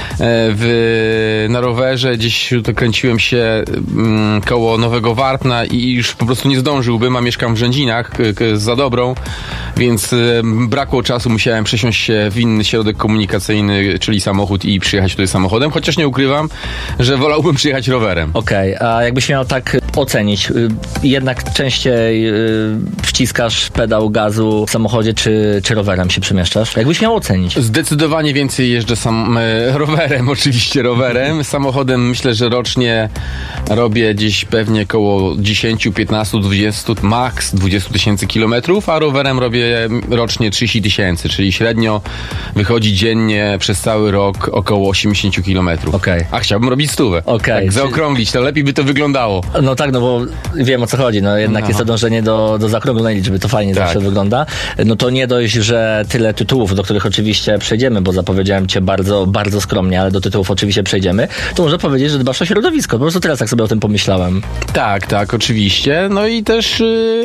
na rowerze, gdzieś to kręciłem się koło Nowego Wartna i już po prostu nie zdążyłbym, a mieszkam w Rzędzinach za Dobrą, więc brakło czasu, musiałem przesiąść się w inny środek komunikacyjny, czyli samochód i przyjechać tutaj samochodem, chociaż nie ukrywam, że wolałbym przyjechać rowerem. Okej, a jakbyś miał tak ocenić, jednak częściej wciskasz pedał gazu w samochodzie, czy rowerem się przemieszczasz? Jakbyś miał ocenić? Zdecydowanie więcej jeżdżę rowerem, oczywiście rowerem. Samochodem myślę, że rocznie robię gdzieś pewnie koło 10, 15, 20, max 20 tysięcy kilometrów, a rowerem robię rocznie 30 tysięcy, czyli średnio wychodzi dziennie przez cały rok około 80 kilometrów. Okej. A chciałbym robić 100. Tak zaokrąglić, to lepiej by to wyglądało. No tak, no bo wiem o co chodzi, no jednak jest to dążenie do zaokrąglonej liczby, to fajnie zawsze wygląda. No to nie dość, że tyle tytułów, do których oczywiście przejdziemy, bo zapowiedziałem cię bardzo, bardzo skromnie, ale do tytułów oczywiście przejdziemy, to można powiedzieć, że dbasz o środowisko, po prostu teraz tak sobie o tym pomyślałem. Tak, oczywiście, no i też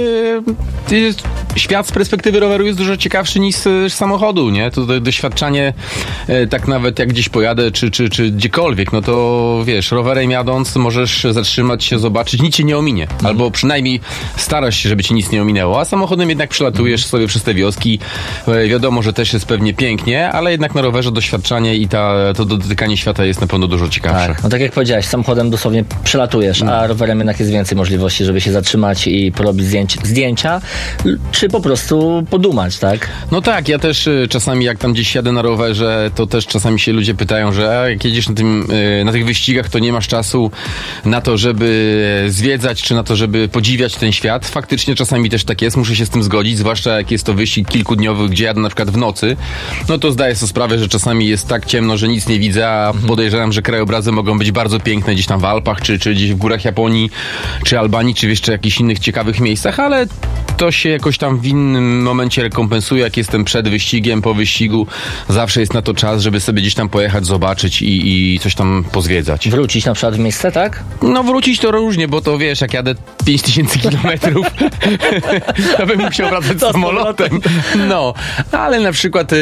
świat z perspektywy roweru jest dużo ciekawszy niż z samochodu, nie? To doświadczanie, tak nawet jak gdzieś pojadę, czy gdziekolwiek, no to wiesz, rowerem jadąc możesz zatrzymać się, zobaczyć, nic cię nie ominie. Albo przynajmniej starasz się, żeby ci nic nie ominęło, a samochodem jednak przelatujesz sobie przez te wioski. Wiadomo, że też jest pewnie pięknie, ale jednak na rowerze doświadczanie i to dotykanie świata jest na pewno dużo ciekawsze. Tak. No tak jak powiedziałeś, samochodem dosłownie przelatujesz, a rowerem jednak jest więcej możliwości, żeby się zatrzymać i porobić zdjęcia, czy po prostu podumać, tak? No tak, ja też czasami jak tam gdzieś jadę na rowerze, to też czasami się ludzie pytają, że jak jedziesz na tych wyścigach, to nie masz czasu na to, żeby zwiedzać, czy na to, żeby podziwiać ten świat. Faktycznie czasami też tak jest, muszę się z tym zgodzić, zwłaszcza jak jest to wyścig kilkudniowy, gdzie jadę na przykład w nocy, no to zdaję sobie sprawę, że czasami jest tak ciemno, że nic nie widzę, a podejrzewam, że krajobrazy mogą być bardzo piękne gdzieś tam w Alpach, czy gdzieś w górach Japonii, czy Albanii, czy jeszcze jakichś innych ciekawych miejscach, ale to się jakoś tam w innym momencie rekompensuje, jak jestem przed wyścigiem, po wyścigu. Zawsze jest na to czas, żeby sobie gdzieś tam pojechać, zobaczyć i coś tam pozwiedzać. Wrócić na przykład w miejsce, tak? No wrócić to różnie, bo to wiesz, jak jadę 5000 kilometrów, to bym musiał wracać samolotem. No, ale na przykład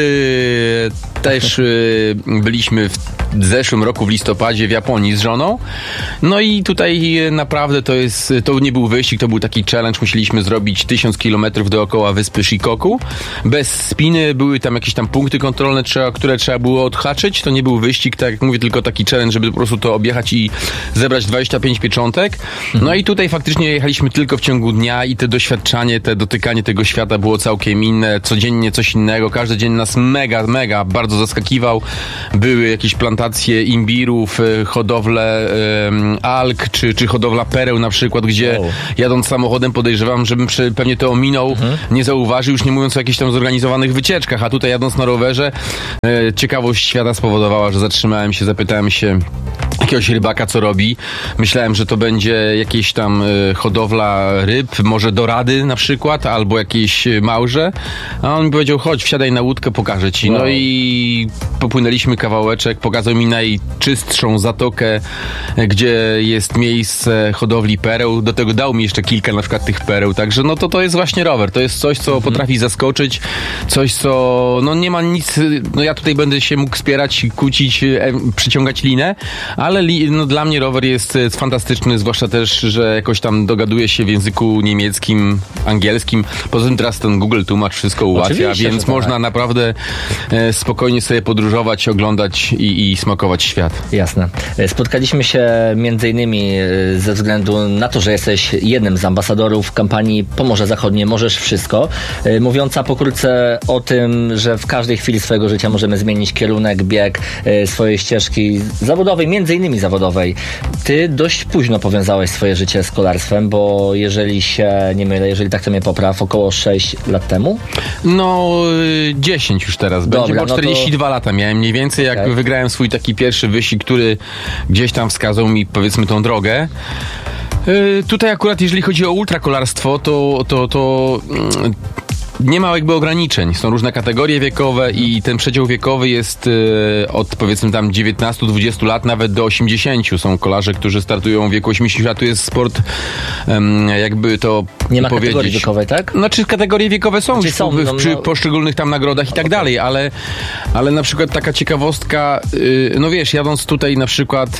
też byliśmy w zeszłym roku w listopadzie w Japonii z żoną. No i tutaj naprawdę to nie był wyścig, to był taki challenge. Musieliśmy zrobić 1000 kilometrów dookoła wyspy Shikoku. Bez spiny, były tam jakieś tam punkty kontrolne, które trzeba było odhaczyć. To nie był wyścig, tak jak mówię, tylko taki challenge, żeby po prostu to objechać i zebrać 25 pieczątek. No i tutaj faktycznie jechaliśmy tylko w ciągu dnia i te doświadczanie, te dotykanie tego świata było całkiem inne. Codziennie coś innego. Każdy dzień nas mega bardzo zaskakiwał. Były jakieś plantacje imbirów, hodowle alg, czy hodowla pereł na przykład, gdzie jadąc samochodem podejrzewam, żebym pewnie to ominął, nie zauważył, już nie mówiąc o jakichś tam zorganizowanych wycieczkach, a tutaj jadąc na rowerze ciekawość świata spowodowała, że zatrzymałem się, zapytałem się jakiegoś rybaka, co robi. Myślałem, że to będzie jakieś tam hodowla ryb, może dorady na przykład, albo jakieś małże, a on mi powiedział, chodź, wsiadaj na łódkę, pokażę ci. No i popłynęliśmy kawałeczek, pokazał mi najczystszą zatokę, gdzie jest miejsce hodowli pereł, do tego dał mi jeszcze kilka na przykład tych pereł, także no to jest właśnie rower, to jest coś, co potrafi zaskoczyć, coś, co no nie ma nic, no ja tutaj będę się mógł wspierać, kłócić, przyciągać linę, ale no, dla mnie rower jest fantastyczny, zwłaszcza też, że jakoś tam dogaduje się w języku niemieckim, angielskim. Poza tym teraz ten Google Tłumacz wszystko ułatwia, więc można naprawdę spokojnie sobie podróżować, oglądać i smakować świat. Jasne. Spotkaliśmy się między innymi ze względu na to, że jesteś jednym z ambasadorów kampanii Pomorze Zachodnie Możesz Wszystko, mówiąca pokrótce o tym, że w każdej chwili swojego życia możemy zmienić kierunek, bieg swojej ścieżki zawodowej, między innymi zawodowej. Ty dość późno powiązałeś swoje życie z kolarstwem, bo jeżeli się nie mylę, jeżeli tak to mnie popraw, około 6 lat temu? No 10 już teraz. Będzie, bo 42 lata miałem mniej więcej, jak wygrałem swój taki pierwszy wyścig, który gdzieś tam wskazał mi, powiedzmy, tą drogę. Tutaj akurat, jeżeli chodzi o ultrakolarstwo, to nie ma jakby ograniczeń. Są różne kategorie wiekowe i ten przedział wiekowy jest od powiedzmy tam 19-20 lat nawet do 80. Są kolarze, którzy startują w wieku 80 lat. To jest sport jakby to nie ma powiedzieć. Kategorii wiekowej, tak? Znaczy kategorie wiekowe są, znaczy przy poszczególnych tam nagrodach i tak dalej, ale na przykład taka ciekawostka, no wiesz, jadąc tutaj na przykład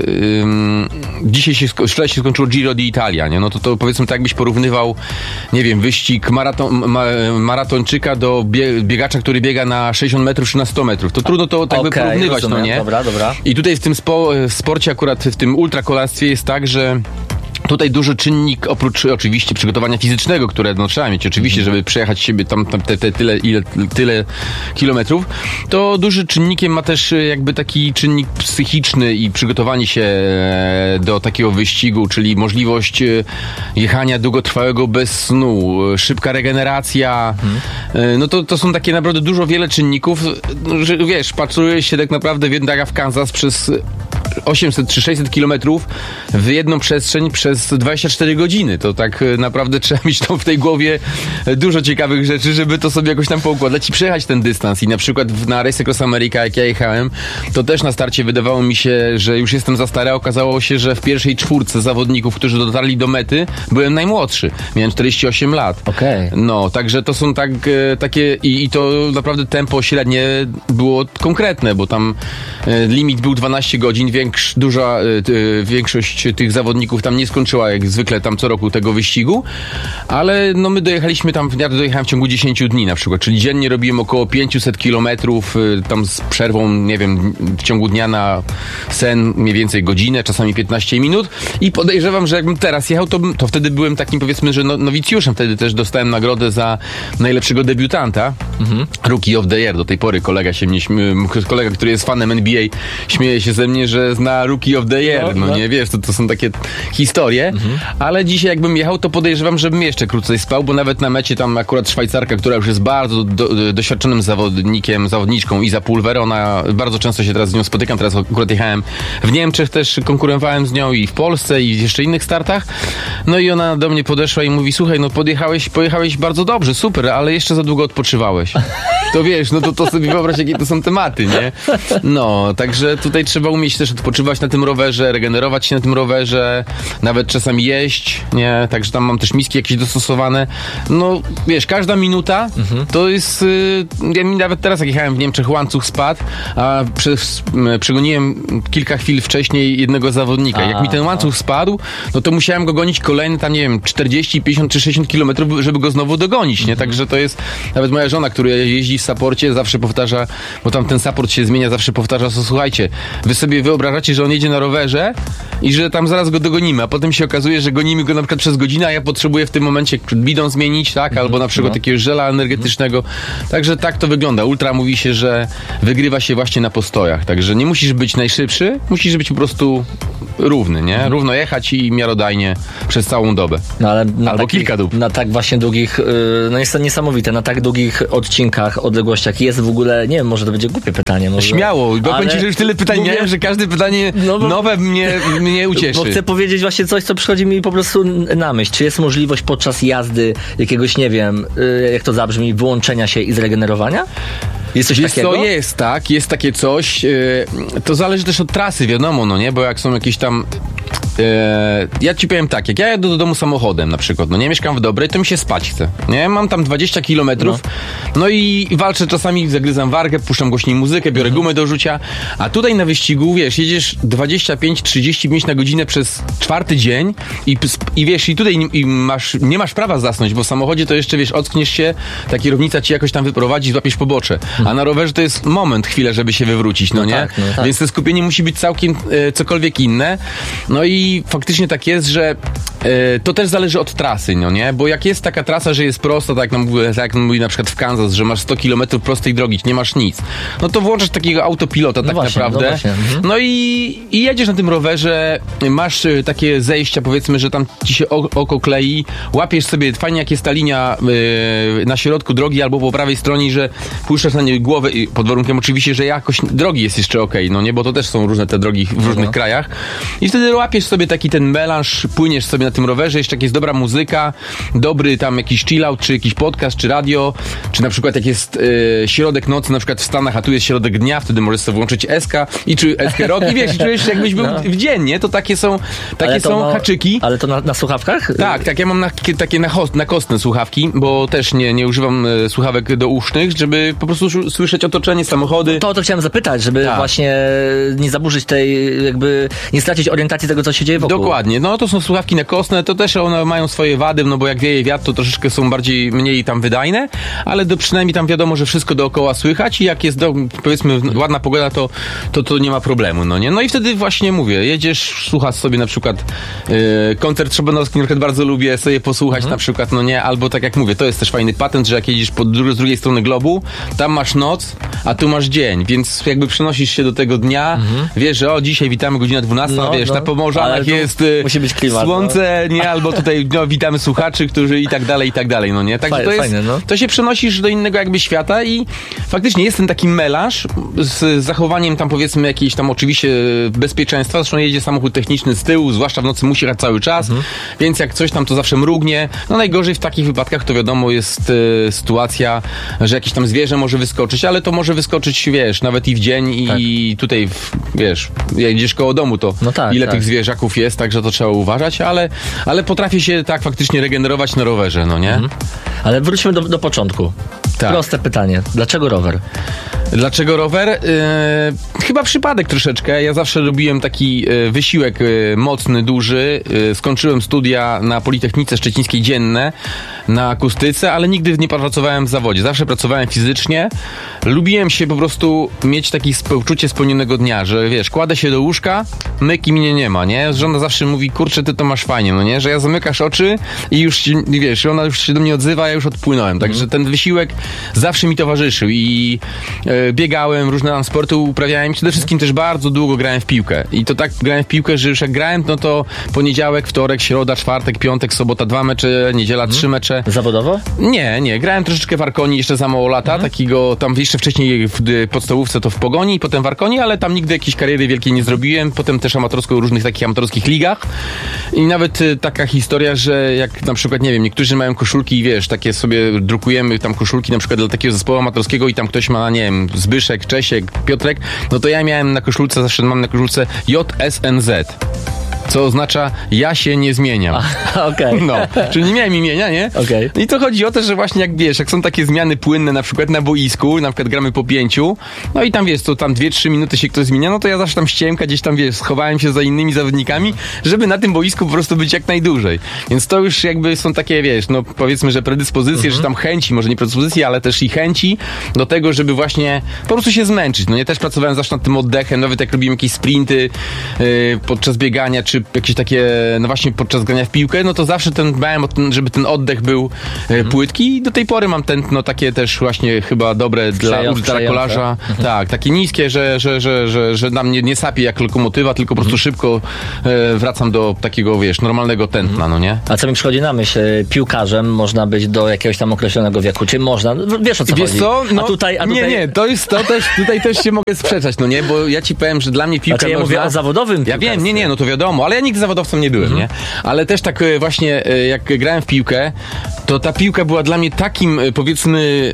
dzisiaj wczoraj się skończyło Giro d'Italia, nie? No to powiedzmy tak, jakbyś porównywał, nie wiem, wyścig maratończyka do biegacza, który biega na 60 metrów czy na 100 metrów. To trudno to tak by porównywać, rozumiem. No nie? Dobra. I tutaj w tym sporcie akurat, w tym ultrakolarstwie jest tak, że tutaj duży czynnik, oprócz oczywiście przygotowania fizycznego, które no, trzeba mieć oczywiście, żeby przejechać siebie tam tyle kilometrów, to duży czynnikiem ma też jakby taki czynnik psychiczny i przygotowanie się do takiego wyścigu, czyli możliwość jechania długotrwałego bez snu, szybka regeneracja. No to są takie naprawdę wiele czynników, że wiesz, patrujesz się tak naprawdę w Kansas przez 800 czy 600 kilometrów w jedną przestrzeń przez 24 godziny. To tak naprawdę trzeba mieć tam w tej głowie dużo ciekawych rzeczy, żeby to sobie jakoś tam poukładać i przejechać ten dystans. I na przykład na Race Across America, jak ja jechałem, to też na starcie wydawało mi się, że już jestem za stary. Okazało się, że w pierwszej czwórce zawodników, którzy dotarli do mety, byłem najmłodszy. Miałem 48 lat. Okej. No, także to są takie i to naprawdę tempo średnie było konkretne, bo tam limit był 12 godzin. Większość tych zawodników tam nie skończyła jak zwykle tam co roku tego wyścigu, ale no my dojechaliśmy tam, ja dojechałem w ciągu 10 dni na przykład, czyli dziennie robiłem około 500 kilometrów, tam z przerwą, nie wiem, w ciągu dnia na sen mniej więcej godzinę, czasami 15 minut i podejrzewam, że jakbym teraz jechał, to wtedy byłem takim, powiedzmy, że nowicjuszem, wtedy też dostałem nagrodę za najlepszego debiutanta, Rookie of the Year. Do tej pory kolega, który jest fanem NBA, śmieje się ze mnie, że na Rookie of the Year, no nie, wiesz, to są takie historie, ale dzisiaj jakbym jechał, to podejrzewam, żebym jeszcze krócej spał, bo nawet na mecie tam akurat Szwajcarka, która już jest bardzo doświadczonym zawodniczką, Iza Pulver, ona bardzo często się teraz z nią spotykam, teraz akurat jechałem w Niemczech, też konkurowałem z nią i w Polsce i w jeszcze innych startach, no i ona do mnie podeszła i mówi, słuchaj, no pojechałeś bardzo dobrze, super, ale jeszcze za długo odpoczywałeś. To wiesz, no to sobie wyobraź, jakie to są tematy, nie? No, także tutaj trzeba umieć też odpoczywać na tym rowerze, regenerować się na tym rowerze, nawet czasami jeść, nie? Także tam mam też miski jakieś dostosowane. No, wiesz, każda minuta to jest... Ja mi nawet teraz, jak jechałem w Niemczech, łańcuch spadł, a przegoniłem kilka chwil wcześniej jednego zawodnika. Jak mi ten łańcuch spadł, no to musiałem go gonić kolejne tam, nie wiem, 40, 50 czy 60 kilometrów, żeby go znowu dogonić, nie? Także to jest... Nawet moja żona, która jeździ w saporcie, zawsze powtarza, bo tam ten saport się zmienia, zawsze powtarza, co słuchajcie, wy sobie wyobrażacie, że on jedzie na rowerze i że tam zaraz go dogonimy, a potem się okazuje, że gonimy go na przykład przez godzinę, a ja potrzebuję w tym momencie bidon zmienić, tak? Albo na przykład jakiegoś żela energetycznego. Także tak to wygląda. Ultra mówi się, że wygrywa się właśnie na postojach. Także nie musisz być najszybszy, musisz być po prostu równy, nie? Równo jechać i miarodajnie przez całą dobę. No, ale albo kilka dób. Na tak właśnie długich, no jest to niesamowite, na tak długich odcinkach, odległościach jest w ogóle, nie wiem, może to będzie głupie pytanie. Może, śmiało, bo powiem ci, że już tyle pytań miałem, że każde pytanie nowe mnie ucieszy. Bo chcę powiedzieć właśnie coś, co przychodzi mi po prostu na myśl. Czy jest możliwość podczas jazdy jakiegoś, nie wiem, jak to zabrzmi, wyłączenia się i zregenerowania? Jest coś takiego? To jest, tak, jest takie coś. To zależy też od trasy, wiadomo, no nie, bo jak są jakieś tam... ja ci powiem tak, jak ja jadę do domu samochodem na przykład, no nie mieszkam w Dobrej, to mi się spać chce, nie? Mam tam 20 kilometrów, no i walczę czasami, zagryzam wargę, puszczam głośniej muzykę, biorę gumę do rzucia, a tutaj na wyścigu, wiesz, jedziesz 25-30 na godzinę przez 4. dzień i wiesz, i tutaj nie masz prawa zasnąć, bo w samochodzie to jeszcze, wiesz, ockniesz się, ta kierownica ci jakoś tam wyprowadzi, złapiesz pobocze, a na rowerze to jest moment, chwilę, żeby się wywrócić, no nie? Tak. Więc to skupienie musi być całkiem cokolwiek inne, no i faktycznie tak jest, że to też zależy od trasy, no nie? Bo jak jest taka trasa, że jest prosta, tak jak mówi na przykład w Kansas, że masz 100 km prostej drogi, nie masz nic, no to włączasz takiego autopilota tak naprawdę. No i jedziesz na tym rowerze, masz takie zejścia, powiedzmy, że tam ci się oko klei, łapiesz sobie, fajnie jak jest ta linia na środku drogi albo po prawej stronie, że puszczasz na niej głowę, pod warunkiem oczywiście, że jakość drogi jest jeszcze okej, no nie? Bo to też są różne te drogi w różnych krajach. I wtedy łapiesz sobie taki ten melanż, płyniesz sobie na tym rowerze, jeszcze jak jest dobra muzyka, dobry tam jakiś chillout, czy jakiś podcast, czy radio, czy na przykład jak jest środek nocy, na przykład w Stanach, a tu jest środek dnia, wtedy możesz sobie włączyć SK i czy SK Rock i wiesz, i czujesz się jakbyś był w dzień, nie? To takie są haczyki. Ale to na słuchawkach? Tak, ja mam takie nakostne słuchawki, bo też nie używam słuchawek dousznych, żeby po prostu słyszeć otoczenie, samochody. To chciałem zapytać, żeby właśnie nie zaburzyć tej, jakby nie stracić orientacji tego, co się dzieje wokół. Dokładnie, no to są słuchawki nakostne, to też one mają swoje wady, no bo jak wieje wiatr, to troszeczkę są mniej tam wydajne, ale przynajmniej tam wiadomo, że wszystko dookoła słychać i jak jest powiedzmy ładna pogoda, to nie ma problemu, no nie? No i wtedy właśnie mówię, jedziesz, słuchasz sobie na przykład koncert Szobanowski, na przykład bardzo lubię sobie posłuchać na przykład, no nie? Albo tak jak mówię, to jest też fajny patent, że jak jedziesz z drugiej strony globu, tam masz noc, a tu masz dzień, więc jakby przenosisz się do tego dnia, wiesz, że dzisiaj witamy godzina 12, wiesz, na Pomorzanach jest musi być klimat, słońce, nie? Albo tutaj witamy słuchaczy, którzy i tak dalej, no nie? Także to się przenosisz do innego jakby świata i faktycznie jest ten taki melanż z zachowaniem tam powiedzmy jakiejś tam oczywiście bezpieczeństwa, zresztą jedzie samochód techniczny z tyłu, zwłaszcza w nocy musi jechać cały czas, więc jak coś tam to zawsze mrugnie, no najgorzej w takich wypadkach to wiadomo jest sytuacja, że jakieś tam zwierzę może wyskoczyć, ale to może wyskoczyć, wiesz, nawet i w dzień i tutaj, wiesz, jak jedziesz koło domu, to ile tych zwierzaków jest, także to trzeba uważać, ale potrafię się tak faktycznie regenerować na rowerze, no nie? Ale wróćmy do początku. Tak. Proste pytanie. Dlaczego rower? Dlaczego rower? Chyba przypadek troszeczkę. Ja zawsze robiłem taki wysiłek mocny, duży. Skończyłem studia na Politechnice Szczecińskiej dzienne na akustyce, ale nigdy nie pracowałem w zawodzie. Zawsze pracowałem fizycznie. Lubiłem się po prostu mieć takie poczucie spełnionego dnia, że wiesz, kładę się do łóżka, myk i mnie nie ma, nie? Żona zawsze mówi, kurczę, ty to masz fajnie, no nie? Że ja zamykasz oczy i już, wiesz, ona już się do mnie odzywa, ja już odpłynąłem. Także ten wysiłek zawsze mi towarzyszył i biegałem, różne tam sporty uprawiałem i przede wszystkim też bardzo długo grałem w piłkę. I to tak grałem w piłkę, że już jak grałem, no to poniedziałek, wtorek, środa, czwartek, piątek, sobota 2 mecze, niedziela 3 mecze. Zawodowo? Nie. Grałem troszeczkę w Arkonii jeszcze za mało lata, takiego tam jeszcze wcześniej w podstawówce to w Pogoni, potem w Arkonii, ale tam nigdy jakiejś kariery wielkiej nie zrobiłem. Potem też amatorsko w różnych takich amatorskich ligach. I nawet taka historia, że jak na przykład, nie wiem, niektórzy mają koszulki i wiesz, takie sobie drukujemy tam koszulki na przykład dla takiego zespołu amatorskiego i tam ktoś ma, nie wiem, Zbyszek, Czesiek, Piotrek, no to ja miałem na koszulce, zawsze mam na koszulce JSNZ. Co oznacza, ja się nie zmieniam. Okej. No, czyli nie miałem imienia, nie? Okej. I to chodzi o to, że właśnie jak wiesz, jak są takie zmiany płynne na przykład na boisku, na przykład gramy po 5, no i tam wiesz, to tam 2-3 minuty się ktoś zmienia, no to ja zawsze tam ściemka gdzieś tam, wiesz, schowałem się za innymi zawodnikami, żeby na tym boisku po prostu być jak najdłużej. Więc to już jakby są takie, wiesz, no powiedzmy, że predyspozycje, że tam chęci, może nie predyspozycje, ale też i chęci do tego, żeby właśnie po prostu się zmęczyć. No ja też pracowałem zawsze nad tym oddechem, nawet jak robiłem jakieś sprinty podczas biegania, czy jakieś takie, no właśnie podczas grania w piłkę, no to zawsze dbałem o ten, żeby ten oddech był płytki i do tej pory mam tętno takie też właśnie chyba dobre dla ultrakolarza. Tak, takie niskie, że na mnie nie sapie jak lokomotywa, tylko po prostu szybko wracam do takiego, wiesz, normalnego tętna, no nie? A co mi przychodzi na myśl? Piłkarzem można być do jakiegoś tam określonego wieku, czy można? Wiesz o co Wiesz chodzi? co? No, a tutaj... Nie, to jest to też, tutaj też się mogę sprzeczać, no nie? Bo ja ci powiem, że dla mnie piłka ja mówię o zawodowym Ja wiem, nie, no to wiadomo, ale ja nigdy zawodowcem nie byłem, nie? Ale też tak właśnie, jak grałem w piłkę, to ta piłka była dla mnie takim, powiedzmy,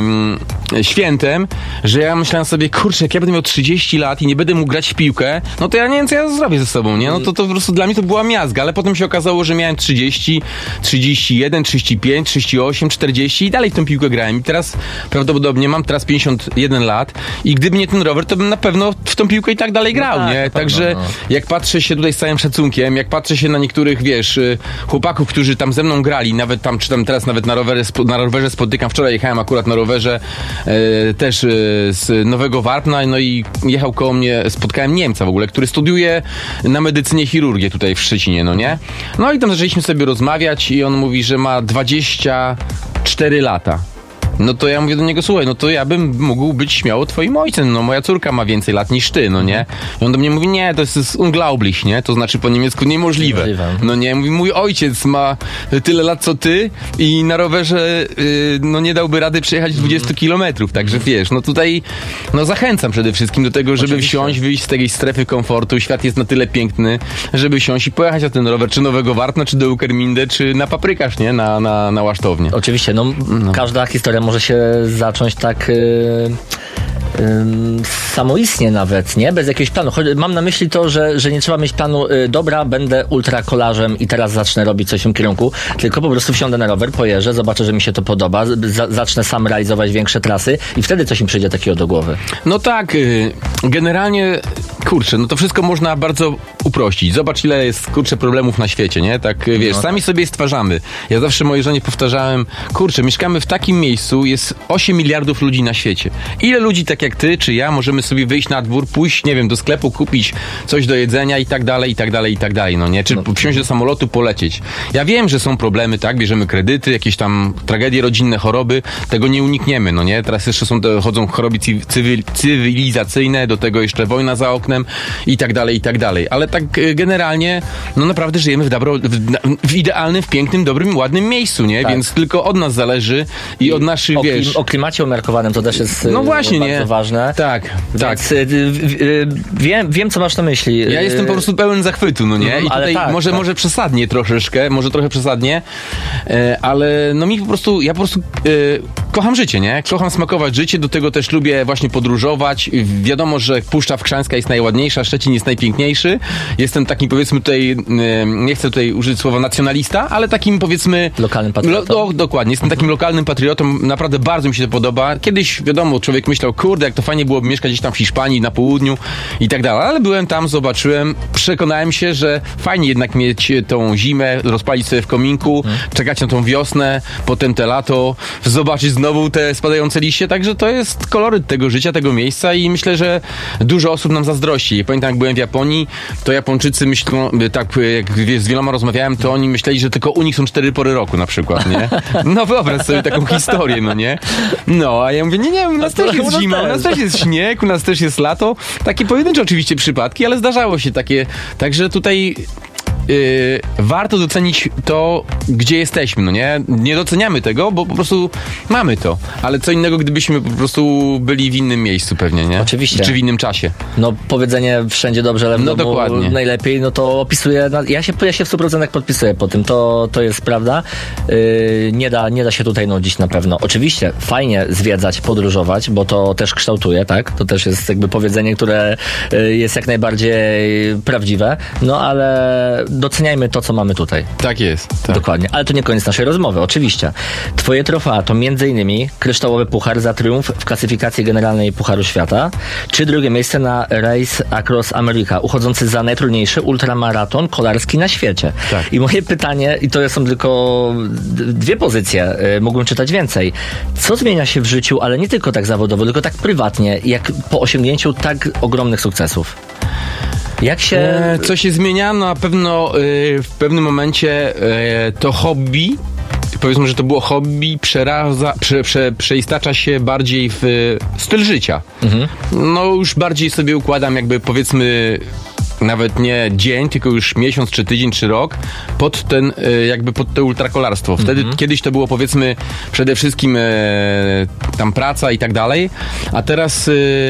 świętem, że ja myślałem sobie, kurczę, jak ja będę miał 30 lat i nie będę mógł grać w piłkę, no to ja nie wiem, co ja zrobię ze sobą, nie? No to po prostu dla mnie to była miazga, ale potem się okazało, że miałem 30, 31, 35, 38, 40 i dalej w tę piłkę grałem. I teraz prawdopodobnie mam teraz 51 lat i gdyby nie ten rower, to bym na pewno w tą piłkę i tak dalej grał, tak, nie? Także jak patrzę się tutaj z całym szacunkiem, jak patrzę się na niektórych, wiesz, chłopaków, którzy tam ze mną grali, nawet tam, czy tam teraz nawet na rowerze spotykam, wczoraj jechałem akurat na rowerze też z Nowego Warpna, no i jechał koło mnie, spotkałem Niemca w ogóle, który studiuje na medycynie chirurgię tutaj w Szczecinie, no nie? No i tam zaczęliśmy sobie rozmawiać i on mówi, że ma 24 lata. No to ja mówię do niego, słuchaj, no to ja bym mógł być śmiało twoim ojcem, no moja córka ma więcej lat niż ty, no nie? I on do mnie mówi, nie, to jest unglaublich, nie? To znaczy po niemiecku niemożliwe. No nie, mówi, mój ojciec ma tyle lat co ty i na rowerze no nie dałby rady przejechać 20 kilometrów, także wiesz, no tutaj no zachęcam przede wszystkim do tego, żeby wsiąść, wyjść z tej strefy komfortu, świat jest na tyle piękny, żeby wsiąść i pojechać na ten rower, czy Nowego Wartna, czy do Ukerminde, czy na Paprykarz, nie? Na Łasztownię. Oczywiście, no każda historia może się zacząć tak samoistnie nawet, nie? Bez jakiegoś planu. Mam na myśli to, że nie trzeba mieć planu, dobra, będę ultrakolarzem i teraz zacznę robić coś w tym kierunku, tylko po prostu wsiądę na rower, pojeżdżę, zobaczę, że mi się to podoba, zacznę sam realizować większe trasy i wtedy coś mi przyjdzie takiego do głowy. No tak, generalnie, kurczę, no to wszystko można bardzo uprościć. Zobacz, ile jest, kurczę, problemów na świecie, nie? Tak, wiesz, sami sobie stwarzamy. Ja zawsze mojej żonie powtarzałem, kurczę, mieszkamy w takim miejscu, jest 8 miliardów ludzi na świecie. Ile ludzi tak jak ty, czy ja, możemy sobie wyjść na dwór, pójść, nie wiem, do sklepu, kupić coś do jedzenia i tak dalej, i tak dalej, i tak dalej, no nie? Czy wsiąść do samolotu, polecieć. Ja wiem, że są problemy, tak? Bierzemy kredyty, jakieś tam tragedie rodzinne, choroby, tego nie unikniemy, no nie? Teraz jeszcze chodzą choroby cywilizacyjne, do tego jeszcze wojna za oknem i tak dalej, i tak dalej. Ale tak generalnie, no naprawdę żyjemy w idealnym, w pięknym, dobrym, ładnym miejscu, nie? Tak. Więc tylko od nas zależy i od naszych, wiesz... O klimacie umiarkowanym to też jest no właśnie, bardzo nie? ważne. Tak, tak. Wiem, co masz na myśli. Ja jestem po prostu pełen zachwytu, no nie? I tutaj tak, może przesadnie troszeczkę, może trochę przesadnie, ale no mi po prostu, ja po prostu kocham życie, nie? Kocham smakować życie, do tego też lubię właśnie podróżować. Wiadomo, że Puszcza Wkrzańska jest najładniejsza, Szczecin jest najpiękniejszy. Jestem takim, powiedzmy tutaj, nie chcę tutaj użyć słowa nacjonalista, ale takim, powiedzmy... Lokalnym patriotą. Dokładnie, jestem takim lokalnym patriotą, naprawdę bardzo mi się to podoba. Kiedyś, wiadomo, człowiek myślał, kurde, jak to fajnie byłoby mieszkać gdzieś tam w Hiszpanii, na południu i tak dalej, ale byłem tam, zobaczyłem, przekonałem się, że fajnie jednak mieć tą zimę, rozpalić sobie w kominku, czekać na tą wiosnę, potem te lato, zobaczyć znowu te spadające liście, także to jest koloryt tego życia, tego miejsca i myślę, że dużo osób nam zazdrości. Pamiętam, jak byłem w Japonii, to Japończycy myślą, tak jak z wieloma rozmawiałem, to oni myśleli, że tylko u nich są 4 pory roku na przykład, nie? No wyobraź sobie taką historię, no nie? No, a ja mówię, nie, u nas też jest zima, u nas też jest śnieg, u nas też jest lato. Takie pojedyncze oczywiście przypadki, ale zdarzało się takie, także tutaj warto docenić to, gdzie jesteśmy, no nie? Nie doceniamy tego, bo po prostu mamy to. Ale co innego, gdybyśmy po prostu byli w innym miejscu pewnie, nie? Oczywiście. Czy w innym czasie. No powiedzenie wszędzie dobrze, ale w domu dokładnie. Najlepiej, no to opisuje, ja się w 100% podpisuję po tym, to jest prawda. Nie da się tutaj nudzić na pewno. Oczywiście fajnie zwiedzać, podróżować, bo to też kształtuje, tak? To też jest jakby powiedzenie, które jest jak najbardziej prawdziwe, no ale doceniajmy to, co mamy tutaj. Tak jest. Tak. Dokładnie. Ale to nie koniec naszej rozmowy, oczywiście. Twoje trofea to m.in. kryształowy puchar za triumf w klasyfikacji generalnej Pucharu Świata, czy drugie miejsce na Race Across America, uchodzący za najtrudniejszy ultramaraton kolarski na świecie. Tak. I moje pytanie, i to są tylko 2 pozycje, mógłbym czytać więcej. Co zmienia się w życiu, ale nie tylko tak zawodowo, tylko tak prywatnie, jak po osiągnięciu tak ogromnych sukcesów? Jak się... Co się zmienia? No na pewno w pewnym momencie to hobby, powiedzmy, że to było hobby, przeistacza się bardziej w styl życia. No już bardziej sobie układam jakby powiedzmy nawet nie dzień, tylko już miesiąc, czy tydzień, czy rok pod to ultrakolarstwo. Wtedy kiedyś to było powiedzmy przede wszystkim tam praca i tak dalej, a teraz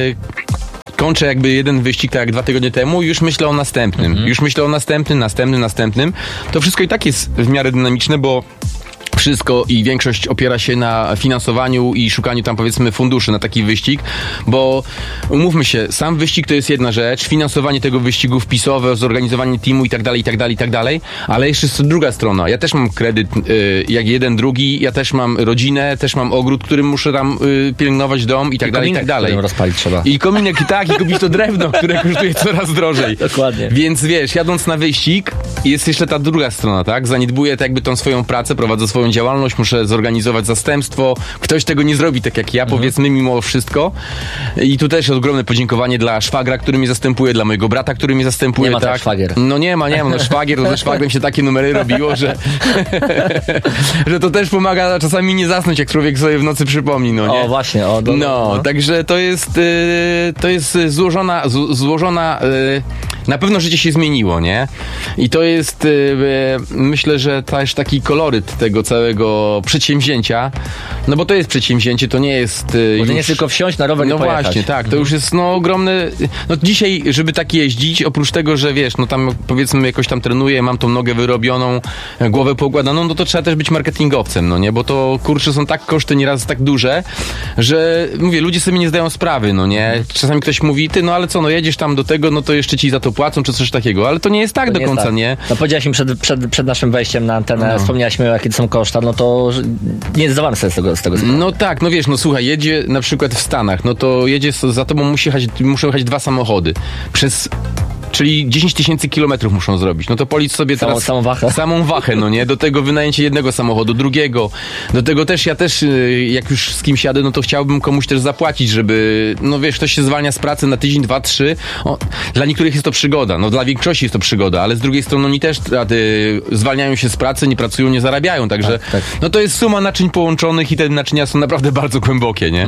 kończę jakby jeden wyścig, tak jak 2 tygodnie temu i już myślę o następnym. Już myślę o następnym. To wszystko i tak jest w miarę dynamiczne, bo wszystko i większość opiera się na finansowaniu i szukaniu tam powiedzmy funduszy na taki wyścig, bo umówmy się, sam wyścig to jest jedna rzecz, finansowanie tego wyścigu wpisowe, zorganizowanie teamu i tak dalej, ale jeszcze jest druga strona. Ja też mam kredyt jak jeden, drugi, ja też mam rodzinę, też mam ogród, którym muszę tam pielęgnować dom i tak dalej. Rozpalić trzeba. I kominek i kupić to drewno, które kosztuje coraz drożej. Dokładnie. Więc wiesz, jadąc na wyścig jest jeszcze ta druga strona, tak? Zaniedbuję tak jakby tą swoją pracę, prowadzę swoją działalność, muszę zorganizować zastępstwo. Ktoś tego nie zrobi tak jak ja, powiedzmy, mimo wszystko. I tu też ogromne podziękowanie dla szwagra, który mnie zastępuje, dla mojego brata, który mnie zastępuje. Nie ma tak szwagier. No nie ma, no szwagier, to ze szwagrem się takie numery robiło, że że to też pomaga czasami nie zasnąć, jak człowiek sobie w nocy przypomni, no nie? O, właśnie. Także to jest złożona na pewno życie się zmieniło, nie? I to jest myślę, że też taki koloryt tego całego przedsięwzięcia, no bo to jest przedsięwzięcie, to nie jest bo to nie jest tylko wsiąść na rower i pojechać. No właśnie, tak, to już jest ogromne, no dzisiaj, żeby tak jeździć, oprócz tego, że wiesz, no tam powiedzmy jakoś tam trenuję, mam tą nogę wyrobioną, głowę poukładaną, no to trzeba też być marketingowcem, no nie, bo to kurczę są tak koszty nieraz tak duże, że mówię, ludzie sobie nie zdają sprawy, no nie, czasami ktoś mówi, ty, no ale co, no jedziesz tam do tego, no to jeszcze ci za to płacą, czy coś takiego, ale to nie jest tak do końca, tak. Nie? No powiedziałaś mi przed naszym wejściem na antenę, wspomniałaś mi, jakie to są koszta, no to nie zdawałem sobie z tego sprawy. No tak, no wiesz, no słuchaj, jedzie na przykład w Stanach, no to jedzie, za tobą muszą jechać 2 samochody. Czyli 10 000 kilometrów muszą zrobić. No to policz sobie teraz samą wachę, no nie? Do tego wynajęcie jednego samochodu, drugiego. Do tego też ja jak już z kimś jadę, no to chciałbym komuś też zapłacić, żeby, no wiesz, ktoś się zwalnia z pracy na tydzień, 2, 3. Dla niektórych jest to przygoda, no dla większości jest to przygoda, ale z drugiej strony oni też zwalniają się z pracy, nie pracują, nie zarabiają, także tak. No to jest suma naczyń połączonych i te naczynia są naprawdę bardzo głębokie, nie?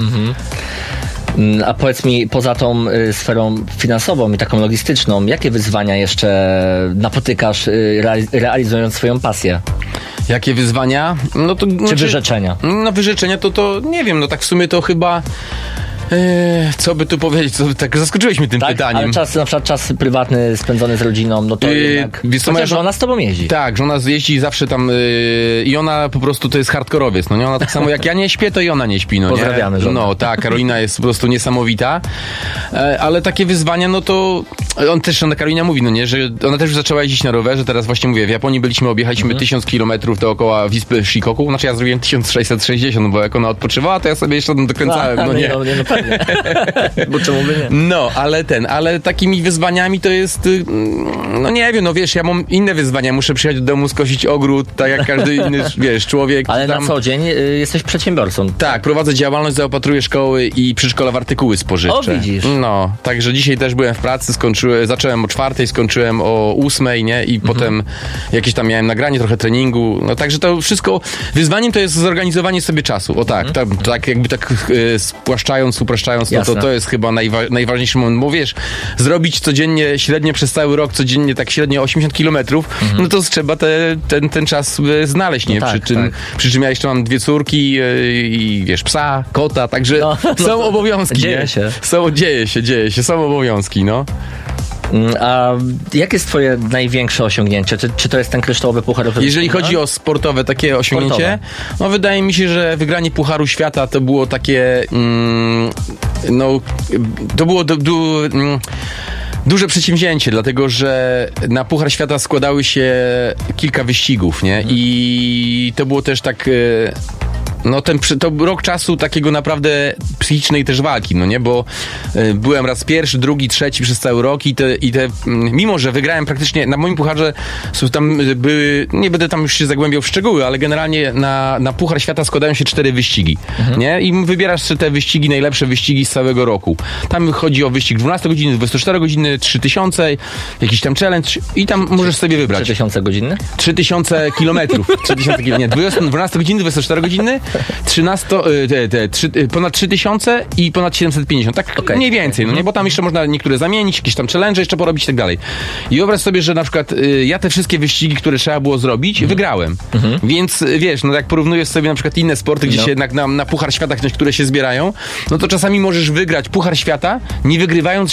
A powiedz mi, poza tą sferą finansową i taką logistyczną, jakie wyzwania jeszcze napotykasz, realizując swoją pasję? Jakie wyzwania? No to, czy wyrzeczenia? No wyrzeczenia to nie wiem, no tak w sumie to chyba... co by tu powiedzieć? Tak zaskoczyłeś mnie tym pytaniem. Ale na przykład czas prywatny spędzony z rodziną, no to jednak... Chociaż żona z tobą jeździ. Tak, żona jeździ zawsze tam i ona po prostu to jest hardkorowiec, no nie? Ona tak samo jak ja nie śpię, to i ona nie śpi, no nie? Pozdrawiamy żonę. No tak, Karolina jest po prostu niesamowita, ale takie wyzwania, no to Ona Karolina mówi, no nie, że ona też już zaczęła jeździć na rowerze, teraz właśnie mówię, w Japonii objechaliśmy 1000 kilometrów dookoła wyspy Shikoku, znaczy ja zrobiłem 1660, bo jak ona odpoczywała, to ja sobie jeszcze dokręcałem, no pewnie. Bo czemu by nie? No, ale takimi wyzwaniami to jest, no nie wiem, no wiesz, ja mam inne wyzwania, muszę przyjechać do domu, skosić ogród, tak jak każdy inny, wiesz, człowiek. Ale tam... na co dzień jesteś przedsiębiorcą. Tak, prowadzę działalność, zaopatruję szkoły i przedszkola w artykuły spożywcze. O, widzisz. No, także dzisiaj też byłem w pracy, zacząłem o 4:00, skończyłem o 8:00, nie? I potem jakieś tam miałem nagranie, trochę treningu, no także to wszystko, wyzwaniem to jest zorganizowanie sobie czasu, o tak, tak jakby tak upraszczając, no to jest chyba najważniejszy moment, bo wiesz, zrobić codziennie, średnio przez cały rok, codziennie tak średnio 80 kilometrów, no to trzeba ten czas znaleźć, nie? No Przy czym ja jeszcze mam 2 córki i wiesz, psa, kota, także są obowiązki, dzieje się. Dzieje się, są obowiązki, no. A jakie jest twoje największe osiągnięcie? Czy to jest ten kryształowy puchar? Jeżeli chodzi o sportowe takie osiągnięcie, no wydaje mi się, że wygranie Pucharu Świata to było takie, to było duże przedsięwzięcie, dlatego że na Puchar Świata składały się kilka wyścigów, nie? I to było też tak... to rok czasu takiego naprawdę psychicznej też walki, no nie, bo byłem raz pierwszy, drugi, trzeci przez cały rok mimo że wygrałem praktycznie, na moim pucharze tam były, nie będę tam już się zagłębiał w szczegóły, ale generalnie na Puchar Świata składają się 4 wyścigi, nie, i wybierasz te wyścigi, najlepsze wyścigi z całego roku. Tam chodzi o wyścig 12 godzin, 24 godziny, 3000, jakiś tam challenge i tam możesz sobie wybrać. 3000 godziny? 3000 kilometrów. 3000 kilometrów. Nie, 12 godziny, 24 godziny, ponad 3000 i ponad 750. Tak mniej więcej, no nie? Bo tam jeszcze można niektóre zamienić, jakieś tam challenge jeszcze porobić i tak dalej. I wyobraź sobie, że na przykład ja te wszystkie wyścigi, które trzeba było zrobić, wygrałem. Więc wiesz, no jak porównujesz sobie na przykład inne sporty, gdzie się jednak na Puchar Świata, które się zbierają, no to czasami możesz wygrać Puchar Świata, nie wygrywając